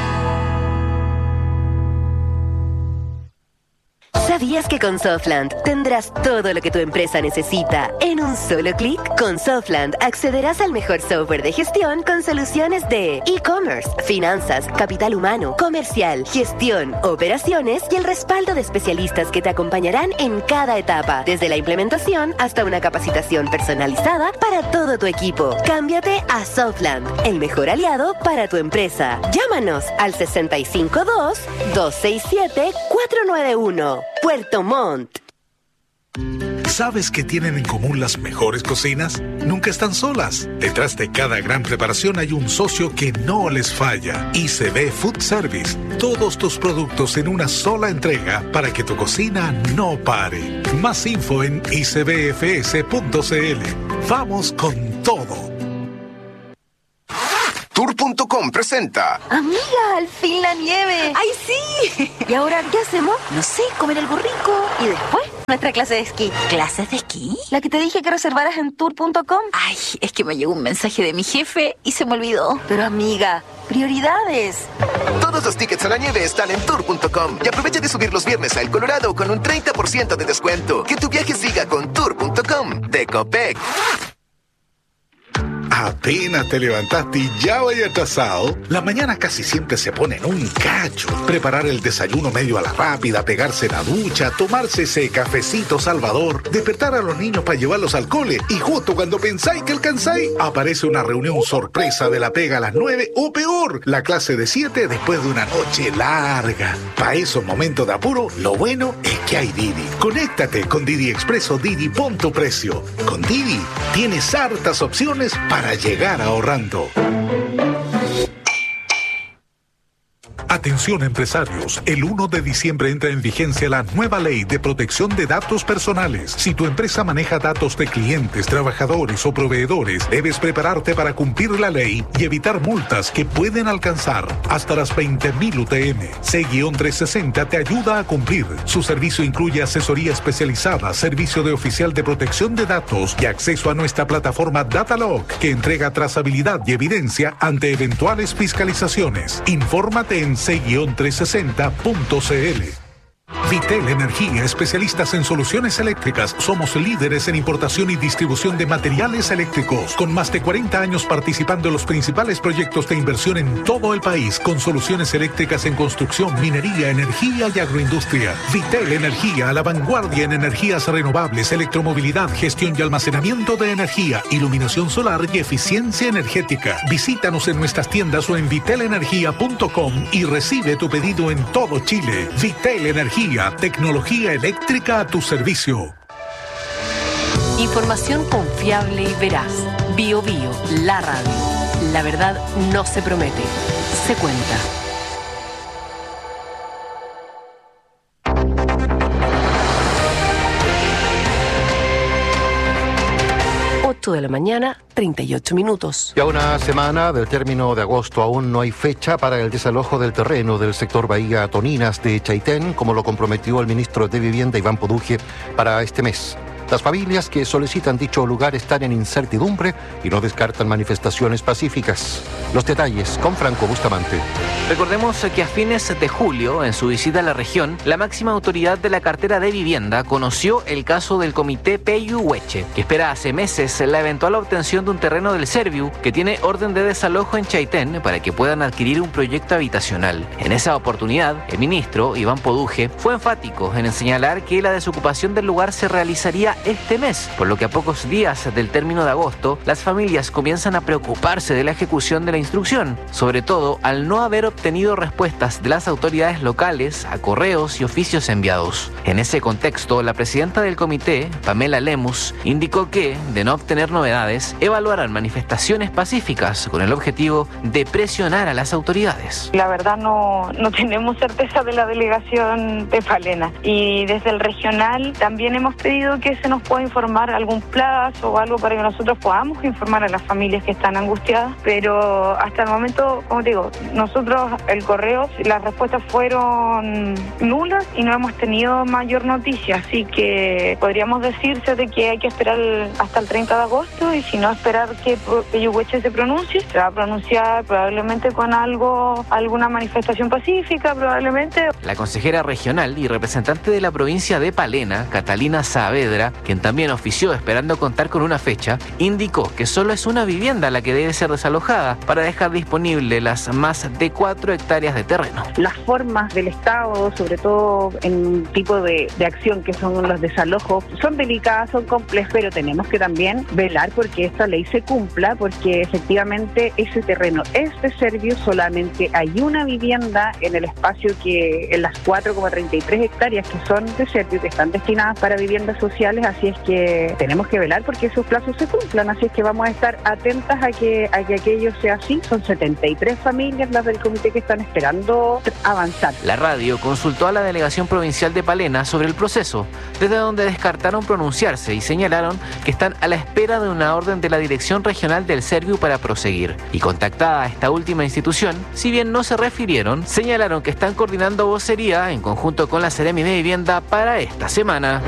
¿Sabías que con Softland tendrás todo lo que tu empresa necesita en un solo clic? Con Softland accederás al mejor software de gestión con soluciones de e-commerce, finanzas, capital humano, comercial, gestión, operaciones y el respaldo de especialistas que te acompañarán en cada etapa, desde la implementación hasta una capacitación personalizada para todo tu equipo. Cámbiate a Softland, el mejor aliado para tu empresa. Llámanos al sesenta y cinco dos, dos seis siete, cuatro nueve uno. Puerto Montt. ¿Sabes qué tienen en común las mejores cocinas? Nunca están solas. Detrás de cada gran preparación hay un socio que no les falla. I C B Food Service. Todos tus productos en una sola entrega para que tu cocina no pare. Más info en i c b f s punto c l. Vamos con todo. Tour punto com presenta. Amiga, al fin la nieve. ¡Ay, sí! ¿Y ahora qué hacemos? No sé, comer algo rico. ¿Y después? Nuestra clase de esquí. ¿Clases de esquí? La que te dije que reservaras en tour punto com. Ay, es que me llegó un mensaje de mi jefe y se me olvidó. Pero amiga, prioridades. Todos los tickets a la nieve están en tour punto com y aprovecha de subir los viernes a El Colorado con un treinta por ciento de descuento. Que tu viaje siga con tour punto com de Copec. Apenas te levantaste y ya vaya atrasado. La mañana casi siempre se pone en un cacho. Preparar el desayuno medio a la rápida, pegarse la ducha, tomarse ese cafecito salvador, despertar a los niños para llevarlos al cole y justo cuando pensáis que alcanzáis, aparece una reunión sorpresa de la pega a las nueve o peor, la clase de siete después de una noche larga. Para esos momentos de apuro, lo bueno es que hay Didi. Conéctate con Didi Express o Didi Pon tu Precio. Con Didi tienes hartas opciones para llegar ahorrando. Atención empresarios, el uno de diciembre entra en vigencia la nueva ley de protección de datos personales. Si tu empresa maneja datos de clientes, trabajadores o proveedores, debes prepararte para cumplir la ley y evitar multas que pueden alcanzar hasta las veinte mil U T M. C trescientos sesenta te ayuda a cumplir. Su servicio incluye asesoría especializada, servicio de oficial de protección de datos y acceso a nuestra plataforma Datalog, que entrega trazabilidad y evidencia ante eventuales fiscalizaciones. Infórmate en c trescientos sesenta punto c l. Vitel Energía, especialistas en soluciones eléctricas. Somos líderes en importación y distribución de materiales eléctricos, con más de cuarenta años participando en los principales proyectos de inversión en todo el país, con soluciones eléctricas en construcción, minería, energía y agroindustria. Vitel Energía, a la vanguardia en energías renovables, electromovilidad, gestión y almacenamiento de energía, iluminación solar y eficiencia energética. Visítanos en nuestras tiendas o en vitel energía punto com y recibe tu pedido en todo Chile. Vitel Energía, tecnología eléctrica a tu servicio. Información confiable y veraz. Bio Bio, la radio. La verdad no se promete, se cuenta. ocho de la mañana, treinta y ocho minutos. Ya una semana del término de agosto, aún no hay fecha para el desalojo del terreno del sector Bahía Toninas de Chaitén, como lo comprometió el ministro de Vivienda, Iván Poduje, para este mes. Las familias que solicitan dicho lugar están en incertidumbre y no descartan manifestaciones pacíficas. Los detalles con Franco Bustamante. Recordemos que a fines de julio, en su visita a la región, la máxima autoridad de la cartera de vivienda conoció el caso del comité Peyuhueche, que espera hace meses la eventual obtención de un terreno del Serviu que tiene orden de desalojo en Chaitén para que puedan adquirir un proyecto habitacional. En esa oportunidad, el ministro, Iván Poduje, fue enfático en señalar que la desocupación del lugar se realizaría este mes, por lo que a pocos días del término de agosto, las familias comienzan a preocuparse de la ejecución de la instrucción, sobre todo al no haber obtenido respuestas de las autoridades locales a correos y oficios enviados. En ese contexto, la presidenta del comité, Pamela Lemus, indicó que, de no obtener novedades, evaluarán manifestaciones pacíficas con el objetivo de presionar a las autoridades. La verdad no, no tenemos certeza de la delegación de Palena, y desde el regional también hemos pedido que se se nos pueda informar algún plazo o algo para que nosotros podamos informar a las familias que están angustiadas, pero hasta el momento, como te digo, nosotros el correo, las respuestas fueron nulas y no hemos tenido mayor noticia, así que podríamos decirse de que hay que esperar hasta el treinta de agosto y si no esperar que Peyuhueche se pronuncie, se va a pronunciar probablemente con algo, alguna manifestación pacífica, probablemente. La consejera regional y representante de la provincia de Palena, Catalina Saavedra, quien también ofició esperando contar con una fecha, indicó que solo es una vivienda la que debe ser desalojada para dejar disponible las más de cuatro hectáreas de terreno. Las formas del Estado, sobre todo en un tipo de, de acción que son los desalojos, son delicadas, son complejas, pero tenemos que también velar porque esta ley se cumpla, porque efectivamente ese terreno es de Servio, solamente hay una vivienda en el espacio que, en las cuatro coma treinta y tres hectáreas que son de Servio, que están destinadas para viviendas sociales, así es que tenemos que velar porque esos plazos se cumplan, así es que vamos a estar atentas a que, a que aquello sea así. Son setenta y tres familias las del comité que están esperando avanzar. La radio consultó a la delegación provincial de Palena sobre el proceso, desde donde descartaron pronunciarse y señalaron que están a la espera de una orden de la Dirección Regional del Serviu para proseguir. Y contactada a esta última institución, si bien no se refirieron, señalaron que están coordinando vocería en conjunto con la Seremi de Vivienda para esta semana.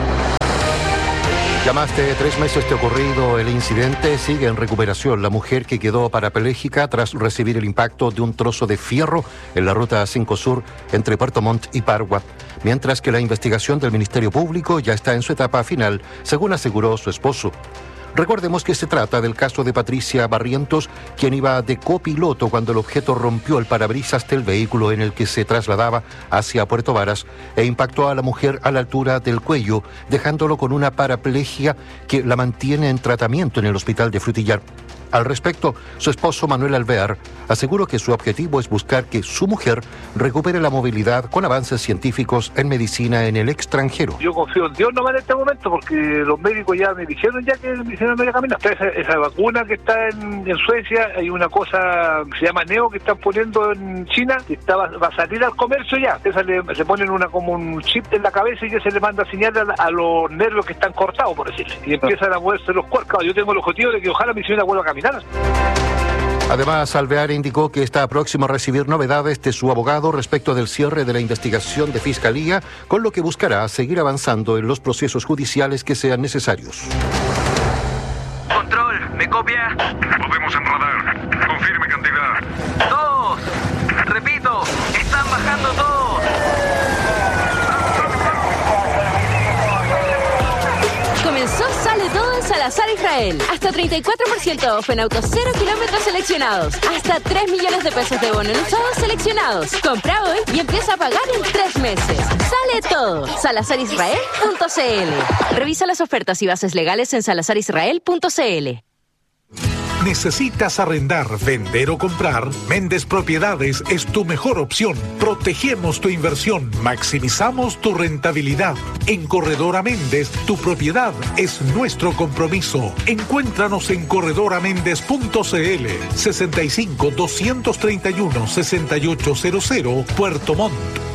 Ya más de tres meses de ocurrido el incidente, sigue en recuperación la mujer que quedó parapléjica tras recibir el impacto de un trozo de fierro en la ruta cinco Sur entre Puerto Montt y Pargua, mientras que la investigación del Ministerio Público ya está en su etapa final, según aseguró su esposo. Recordemos que se trata del caso de Patricia Barrientos, quien iba de copiloto cuando el objeto rompió el parabrisas del vehículo en el que se trasladaba hacia Puerto Varas e impactó a la mujer a la altura del cuello, dejándolo con una paraplegia que la mantiene en tratamiento en el hospital de Frutillar. Al respecto, su esposo Manuel Alvear aseguró que su objetivo es buscar que su mujer recupere la movilidad con avances científicos en medicina en el extranjero. Yo confío en Dios nomás en este momento porque los médicos ya me dijeron ya que me hicieron media camino. Esa, esa vacuna que está en, en Suecia, hay una cosa que se llama Neo que están poniendo en China, que está, va a salir al comercio ya. Esa le, se ponen una como un chip en la cabeza y ya se le manda señal a, a los nervios que están cortados, por decirlo. Y empiezan a moverse los cuerpos. Yo tengo el objetivo de que ojalá mi señora vuelva a caminar. Además, Alvear indicó que está próximo a recibir novedades de su abogado respecto del cierre de la investigación de Fiscalía, con lo que buscará seguir avanzando en los procesos judiciales que sean necesarios. Control, ¿me copia? Podemos en radar. Confirme cantidad. Dos. Repito, están bajando todos. Comenzó Sale Todo en Salazar Israel. Hasta treinta y cuatro por ciento off en autos cero kilómetros seleccionados. Hasta tres millones de pesos de bono en usados seleccionados. Compra hoy y empieza a pagar en tres meses. Sale Todo. salazar israel punto c l. Revisa las ofertas y bases legales en salazar israel punto c l. ¿Necesitas arrendar, vender o comprar? Méndez Propiedades es tu mejor opción. Protegemos tu inversión, maximizamos tu rentabilidad. En Corredora Méndez, tu propiedad es nuestro compromiso. Encuéntranos en corredora méndez punto c l, sesenta y cinco, doscientos treinta y uno, sesenta y ocho cero cero, Puerto Montt.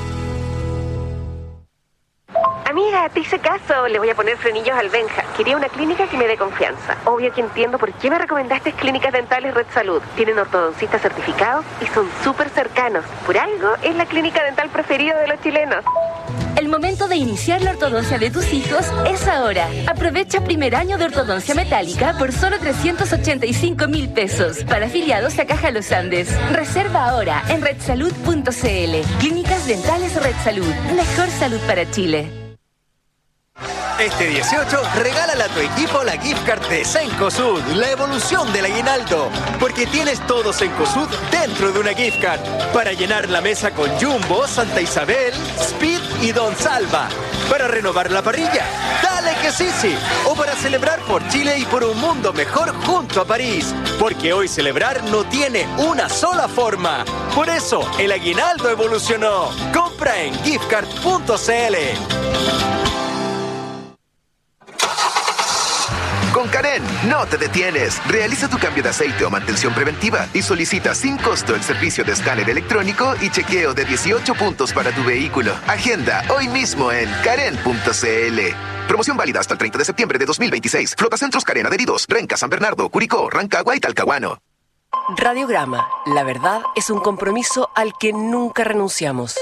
Amiga, te hice caso. Le voy a poner frenillos al Benja. Quería una clínica que me dé confianza. Obvio que entiendo por qué me recomendaste Clínicas Dentales Red Salud. Tienen ortodoncistas certificados y son súper cercanos. Por algo, es la clínica dental preferida de los chilenos. El momento de iniciar la ortodoncia de tus hijos es ahora. Aprovecha primer año de ortodoncia metálica por solo trescientos ochenta y cinco mil pesos para afiliados a Caja Los Andes. Reserva ahora en red salud punto c l. Clínicas Dentales Red Salud. Mejor salud para Chile. Este dieciocho, regálale a tu equipo la gift card de Cencosud, la evolución del aguinaldo. Porque tienes todo Cencosud dentro de una gift card. Para llenar la mesa con Jumbo, Santa Isabel, Speed y Don Salva. Para renovar la parrilla, dale que sí, sí. O para celebrar por Chile y por un mundo mejor junto a París. Porque hoy celebrar no tiene una sola forma. Por eso, el aguinaldo evolucionó. Compra en gift card punto c l. Con Karen, no te detienes. Realiza tu cambio de aceite o mantención preventiva y solicita sin costo el servicio de escáner electrónico y chequeo de dieciocho puntos para tu vehículo. Agenda hoy mismo en karen punto c l. Promoción válida hasta el treinta de septiembre de dos mil veintiséis. Flotacentros Karen adheridos. Renca, San Bernardo, Curicó, Rancagua y Talcahuano. Radiograma. La verdad es un compromiso al que nunca renunciamos.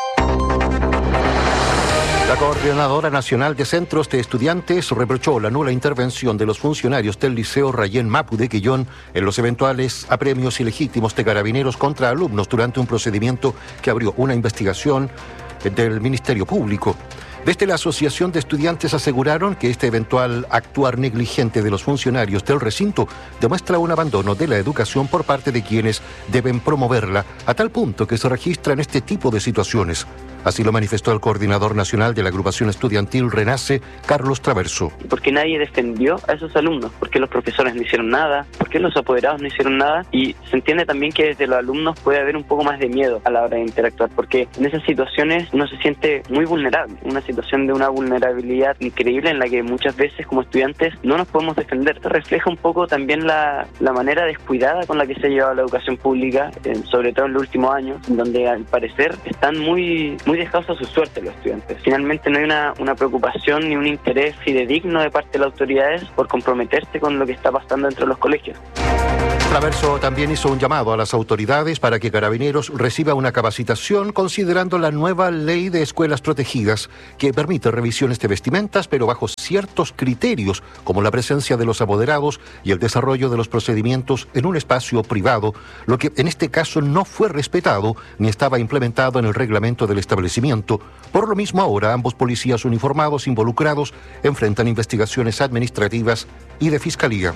La Coordinadora Nacional de Centros de Estudiantes reprochó la nula intervención de los funcionarios del Liceo Rayén Mapu de Quillón en los eventuales apremios ilegítimos de carabineros contra alumnos durante un procedimiento que abrió una investigación del Ministerio Público. Desde la Asociación de Estudiantes aseguraron que este eventual actuar negligente de los funcionarios del recinto demuestra un abandono de la educación por parte de quienes deben promoverla, a tal punto que se registran este tipo de situaciones. Así lo manifestó el coordinador nacional de la agrupación estudiantil Renace, Carlos Traverso. Porque nadie defendió a esos alumnos, porque los profesores no hicieron nada, porque los apoderados no hicieron nada, y se entiende también que desde los alumnos puede haber un poco más de miedo a la hora de interactuar, porque en esas situaciones uno se siente muy vulnerable, una situación de una vulnerabilidad increíble en la que muchas veces como estudiantes no nos podemos defender. Esto refleja un poco también la, la manera descuidada con la que se ha llevado la educación pública, eh, sobre todo en los últimos años, donde al parecer están muy, muy dejados a su suerte los estudiantes. Finalmente no hay una, una preocupación ni un interés fidedigno de parte de las autoridades por comprometerse con lo que está pasando dentro de los colegios. Traverso también hizo un llamado a las autoridades para que Carabineros reciba una capacitación considerando la nueva ley de escuelas protegidas que permite revisiones de vestimentas pero bajo ciertos criterios como la presencia de los apoderados y el desarrollo de los procedimientos en un espacio privado, lo que en este caso no fue respetado ni estaba implementado en el reglamento del establecimiento. Por lo mismo ahora ambos policías uniformados involucrados enfrentan investigaciones administrativas y de fiscalía.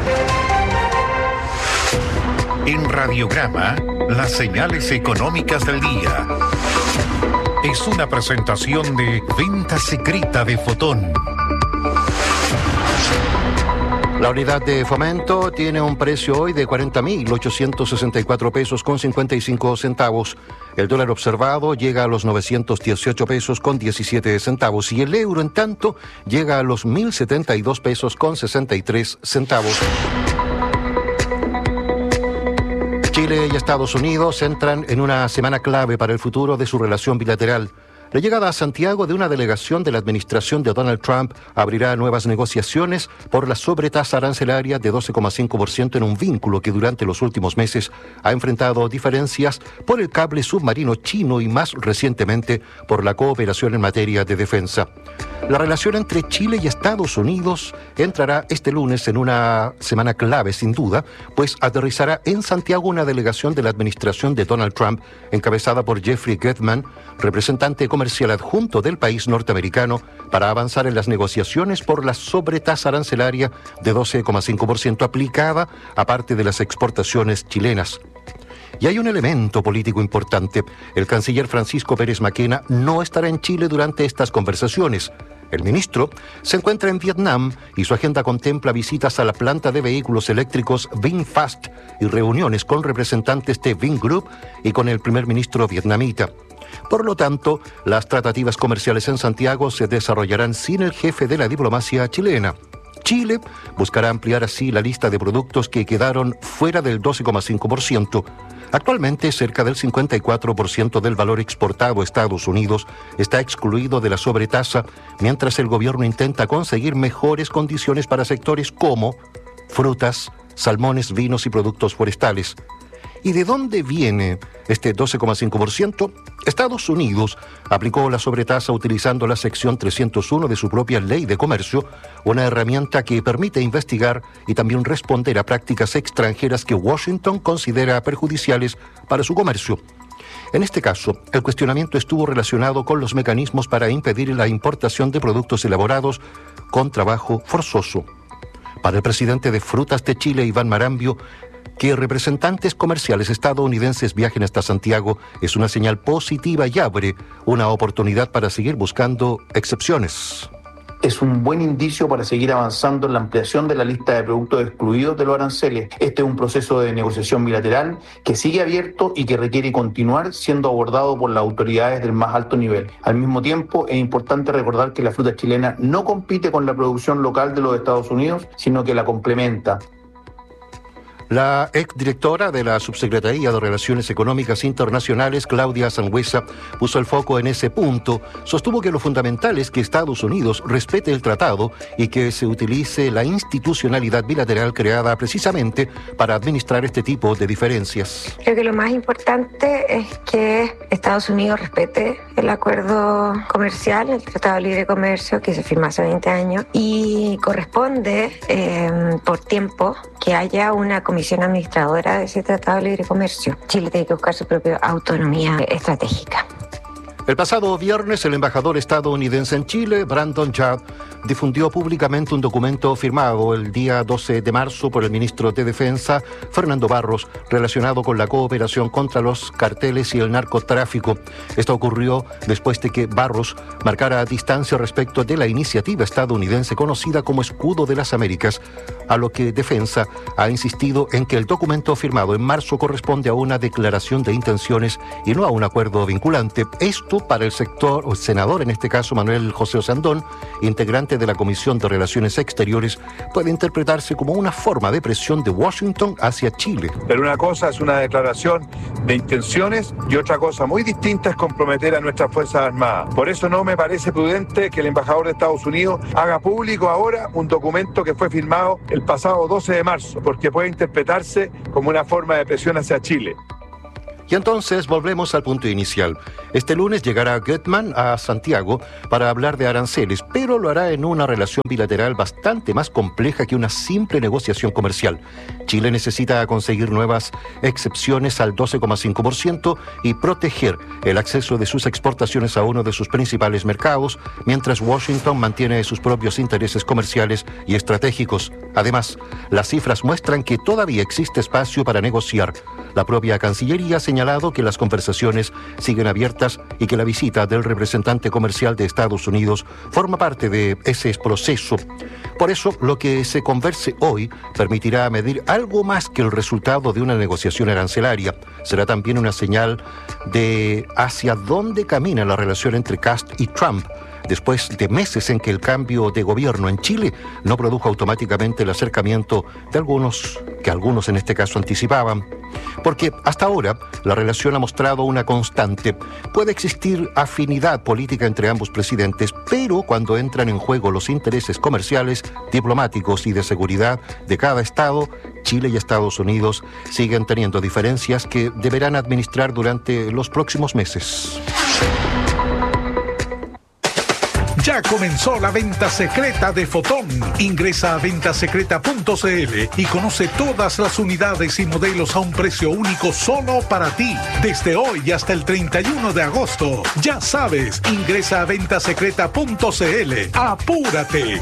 En Radiograma, las señales económicas del día. Es una presentación de Venta Secreta de Fotón. La unidad de fomento tiene un precio hoy de cuarenta mil ochocientos sesenta y cuatro pesos con cincuenta y cinco centavos. El dólar observado llega a los novecientos dieciocho pesos con diecisiete centavos y el euro, en tanto, llega a los mil setenta y dos pesos con sesenta y tres centavos. Chile y Estados Unidos entran en una semana clave para el futuro de su relación bilateral. La llegada a Santiago de una delegación de la administración de Donald Trump abrirá nuevas negociaciones por la sobretasa arancelaria de doce coma cinco por ciento en un vínculo que durante los últimos meses ha enfrentado diferencias por el cable submarino chino y más recientemente por la cooperación en materia de defensa. La relación entre Chile y Estados Unidos entrará este lunes en una semana clave sin duda, pues aterrizará en Santiago una delegación de la administración de Donald Trump encabezada por Jeffrey Gettman, representante comercial adjunto del país norteamericano, para avanzar en las negociaciones por la sobretasa arancelaria de doce coma cinco por ciento aplicada aparte de las exportaciones chilenas. Y hay un elemento político importante. El canciller Francisco Pérez Maquena no estará en Chile durante estas conversaciones. El ministro se encuentra en Vietnam y su agenda contempla visitas a la planta de vehículos eléctricos VinFast y reuniones con representantes de Vingroup y con el primer ministro vietnamita. Por lo tanto, las tratativas comerciales en Santiago se desarrollarán sin el jefe de la diplomacia chilena. Chile buscará ampliar así la lista de productos que quedaron fuera del doce coma cinco por ciento. Actualmente, cerca del cincuenta y cuatro por ciento del valor exportado a Estados Unidos está excluido de la sobretasa, mientras el gobierno intenta conseguir mejores condiciones para sectores como frutas, salmones, vinos y productos forestales. ¿Y de dónde viene este doce coma cinco por ciento? Estados Unidos aplicó la sobretasa utilizando la sección trescientos uno de su propia ley de comercio, una herramienta que permite investigar y también responder a prácticas extranjeras que Washington considera perjudiciales para su comercio. En este caso, el cuestionamiento estuvo relacionado con los mecanismos para impedir la importación de productos elaborados con trabajo forzoso. Para el presidente de Frutas de Chile, Iván Marambio, que representantes comerciales estadounidenses viajen hasta Santiago es una señal positiva y abre una oportunidad para seguir buscando excepciones. es un buen indicio para seguir avanzando en la ampliación de la lista de productos excluidos de los aranceles. Este es un proceso de negociación bilateral que sigue abierto y que requiere continuar siendo abordado por las autoridades del más alto nivel. Al mismo tiempo, es importante recordar que la fruta chilena no compite con la producción local de los Estados Unidos, sino que la complementa. La exdirectora de la Subsecretaría de Relaciones Económicas Internacionales, Claudia Sangüesa, puso el foco en ese punto. Sostuvo que lo fundamental es que Estados Unidos respete el tratado y que se utilice la institucionalidad bilateral creada precisamente para administrar este tipo de diferencias. Creo que lo más importante es que Estados Unidos respete el acuerdo comercial, el Tratado de Libre Comercio que se firmó hace veinte años, y corresponde eh, por tiempo que haya una comisión administradora de ese Tratado de Libre Comercio. Chile tiene que buscar su propia autonomía estratégica. El pasado viernes, el embajador estadounidense en Chile, Brandon Judd, difundió públicamente un documento firmado el día doce de marzo por el ministro de Defensa, Fernando Barros, relacionado con la cooperación contra los carteles y el narcotráfico. Esto ocurrió después de que Barros marcara distancia respecto de la iniciativa estadounidense conocida como Escudo de las Américas, a lo que Defensa ha insistido en que el documento firmado en marzo corresponde a una declaración de intenciones y no a un acuerdo vinculante. Esto para el sector, o el senador en este caso, Manuel José Osandón, integrante de la Comisión de Relaciones Exteriores, puede interpretarse como una forma de presión de Washington hacia Chile. Pero una cosa es una declaración de intenciones y otra cosa muy distinta es comprometer a nuestras Fuerzas Armadas. Por eso no me parece prudente que el embajador de Estados Unidos haga público ahora un documento que fue firmado el pasado doce de marzo, porque puede interpretarse como una forma de presión hacia Chile. Y entonces volvemos al punto inicial. Este lunes llegará Goodman a Santiago para hablar de aranceles, pero lo hará en una relación bilateral bastante más compleja que una simple negociación comercial. Chile necesita conseguir nuevas excepciones al doce coma cinco por ciento y proteger el acceso de sus exportaciones a uno de sus principales mercados, mientras Washington mantiene sus propios intereses comerciales y estratégicos. Además, las cifras muestran que todavía existe espacio para negociar. La propia Cancillería ha señalado que las conversaciones siguen abiertas y que la visita del representante comercial de Estados Unidos forma parte de ese proceso. Por eso, lo que se converse hoy permitirá medir algo más que el resultado de una negociación arancelaria. Será también una señal de hacia dónde camina la relación entre Kast y Trump, después de meses en que el cambio de gobierno en Chile no produjo automáticamente el acercamiento de algunos, que algunos en este caso anticipaban. Porque hasta ahora la relación ha mostrado una constante. Puede existir afinidad política entre ambos presidentes, pero cuando entran en juego los intereses comerciales, diplomáticos y de seguridad de cada estado, Chile y Estados Unidos siguen teniendo diferencias que deberán administrar durante los próximos meses. Ya comenzó la venta secreta de Fotón. Ingresa a venta secreta punto c l y conoce todas las unidades y modelos a un precio único solo para ti. Desde hoy hasta el treinta y uno de agosto. Ya sabes, ingresa a venta secreta punto c l. ¡Apúrate!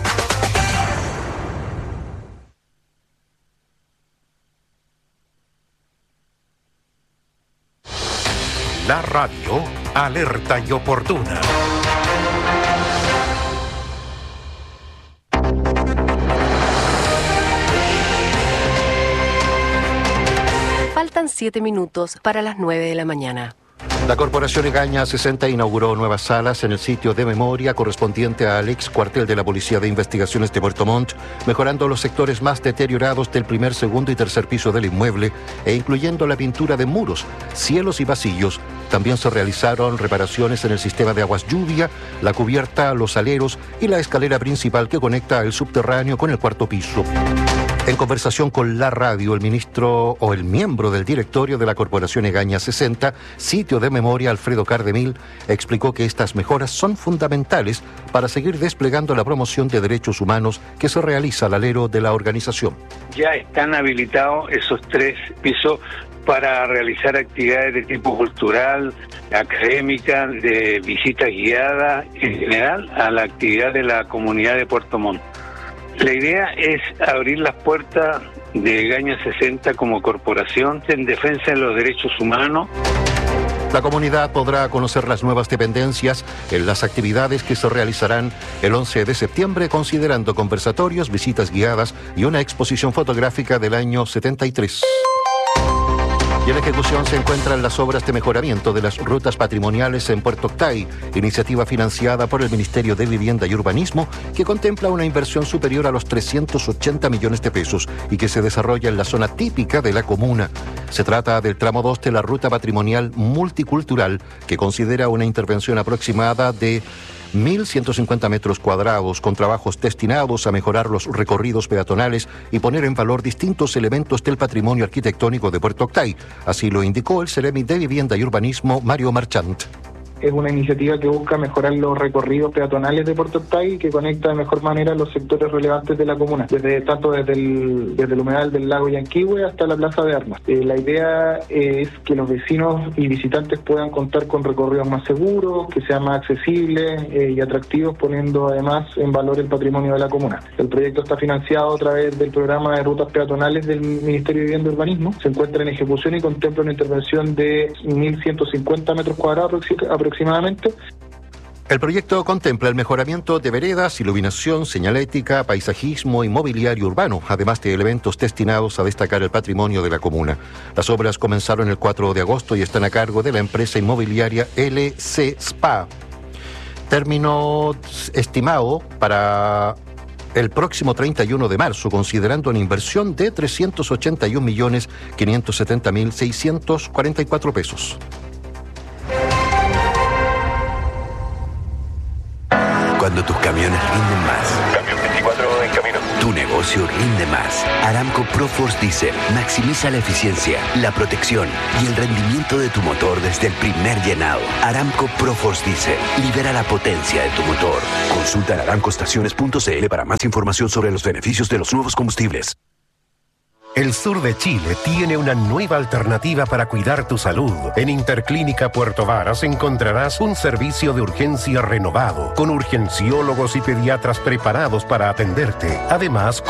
La radio alerta y oportuna. Faltan siete minutos para las nueve de la mañana. La Corporación Egaña sesenta inauguró nuevas salas en el sitio de memoria correspondiente al ex cuartel de la Policía de Investigaciones de Puerto Montt, mejorando los sectores más deteriorados del primer, segundo y tercer piso del inmueble e incluyendo la pintura de muros, cielos y pasillos. También se realizaron reparaciones en el sistema de aguas lluvia, la cubierta, los aleros y la escalera principal que conecta el subterráneo con el cuarto piso. En conversación con la radio, el ministro o el miembro del directorio de la Corporación Egaña sesenta, sitio de memoria, Alfredo Cardemil, explicó que estas mejoras son fundamentales para seguir desplegando la promoción de derechos humanos que se realiza al alero de la organización. Ya están habilitados esos tres pisos para realizar actividades de tipo cultural, académica, de visita guiada, en general a la actividad de la comunidad de Puerto Montt. La idea es abrir las puertas de Egaña sesenta como corporación en defensa de los derechos humanos. La comunidad podrá conocer las nuevas dependencias en las actividades que se realizarán el once de septiembre, considerando conversatorios, visitas guiadas y una exposición fotográfica del año setenta y tres. Y en ejecución se encuentran las obras de mejoramiento de las rutas patrimoniales en Puerto Octay, iniciativa financiada por el Ministerio de Vivienda y Urbanismo, que contempla una inversión superior a los trescientos ochenta millones de pesos y que se desarrolla en la zona típica de la comuna. Se trata del tramo dos de la ruta patrimonial multicultural, que considera una intervención aproximada de mil ciento cincuenta metros cuadrados, con trabajos destinados a mejorar los recorridos peatonales y poner en valor distintos elementos del patrimonio arquitectónico de Puerto Octay. Así lo indicó el Seremi de Vivienda y Urbanismo, Mario Marchant. Es una iniciativa que busca mejorar los recorridos peatonales de Puerto Octay y que conecta de mejor manera los sectores relevantes de la comuna, desde tanto desde el, desde el humedal del lago Yanquihue hasta la Plaza de Armas. Eh, la idea es que los vecinos y visitantes puedan contar con recorridos más seguros, que sean más accesibles eh, y atractivos, poniendo además en valor el patrimonio de la comuna. El proyecto está financiado a través del programa de rutas peatonales del Ministerio de Vivienda y Urbanismo. Se encuentra en ejecución y contempla una intervención de mil ciento cincuenta metros cuadrados aproximadamente. aproximadamente. El proyecto contempla el mejoramiento de veredas, iluminación, señalética, paisajismo y mobiliario urbano, además de elementos destinados a destacar el patrimonio de la comuna. Las obras comenzaron el cuatro de agosto y están a cargo de la empresa inmobiliaria L C S P A. Término estimado para el próximo treinta y uno de marzo, considerando una inversión de trescientos ochenta y un millones quinientos setenta mil seiscientos cuarenta y cuatro pesos. Cuando tus camiones rinden más. Camión veinticuatro en camino. Tu negocio rinde más. Aramco ProForce Diesel maximiza la eficiencia, la protección y el rendimiento de tu motor desde el primer llenado. Aramco ProForce Diesel libera la potencia de tu motor. Consulta en aramco estaciones punto c l para más información sobre los beneficios de los nuevos combustibles. El sur de Chile tiene una nueva alternativa para cuidar tu salud. En Interclínica Puerto Varas encontrarás un servicio de urgencia renovado, con urgenciólogos y pediatras preparados para atenderte. Además,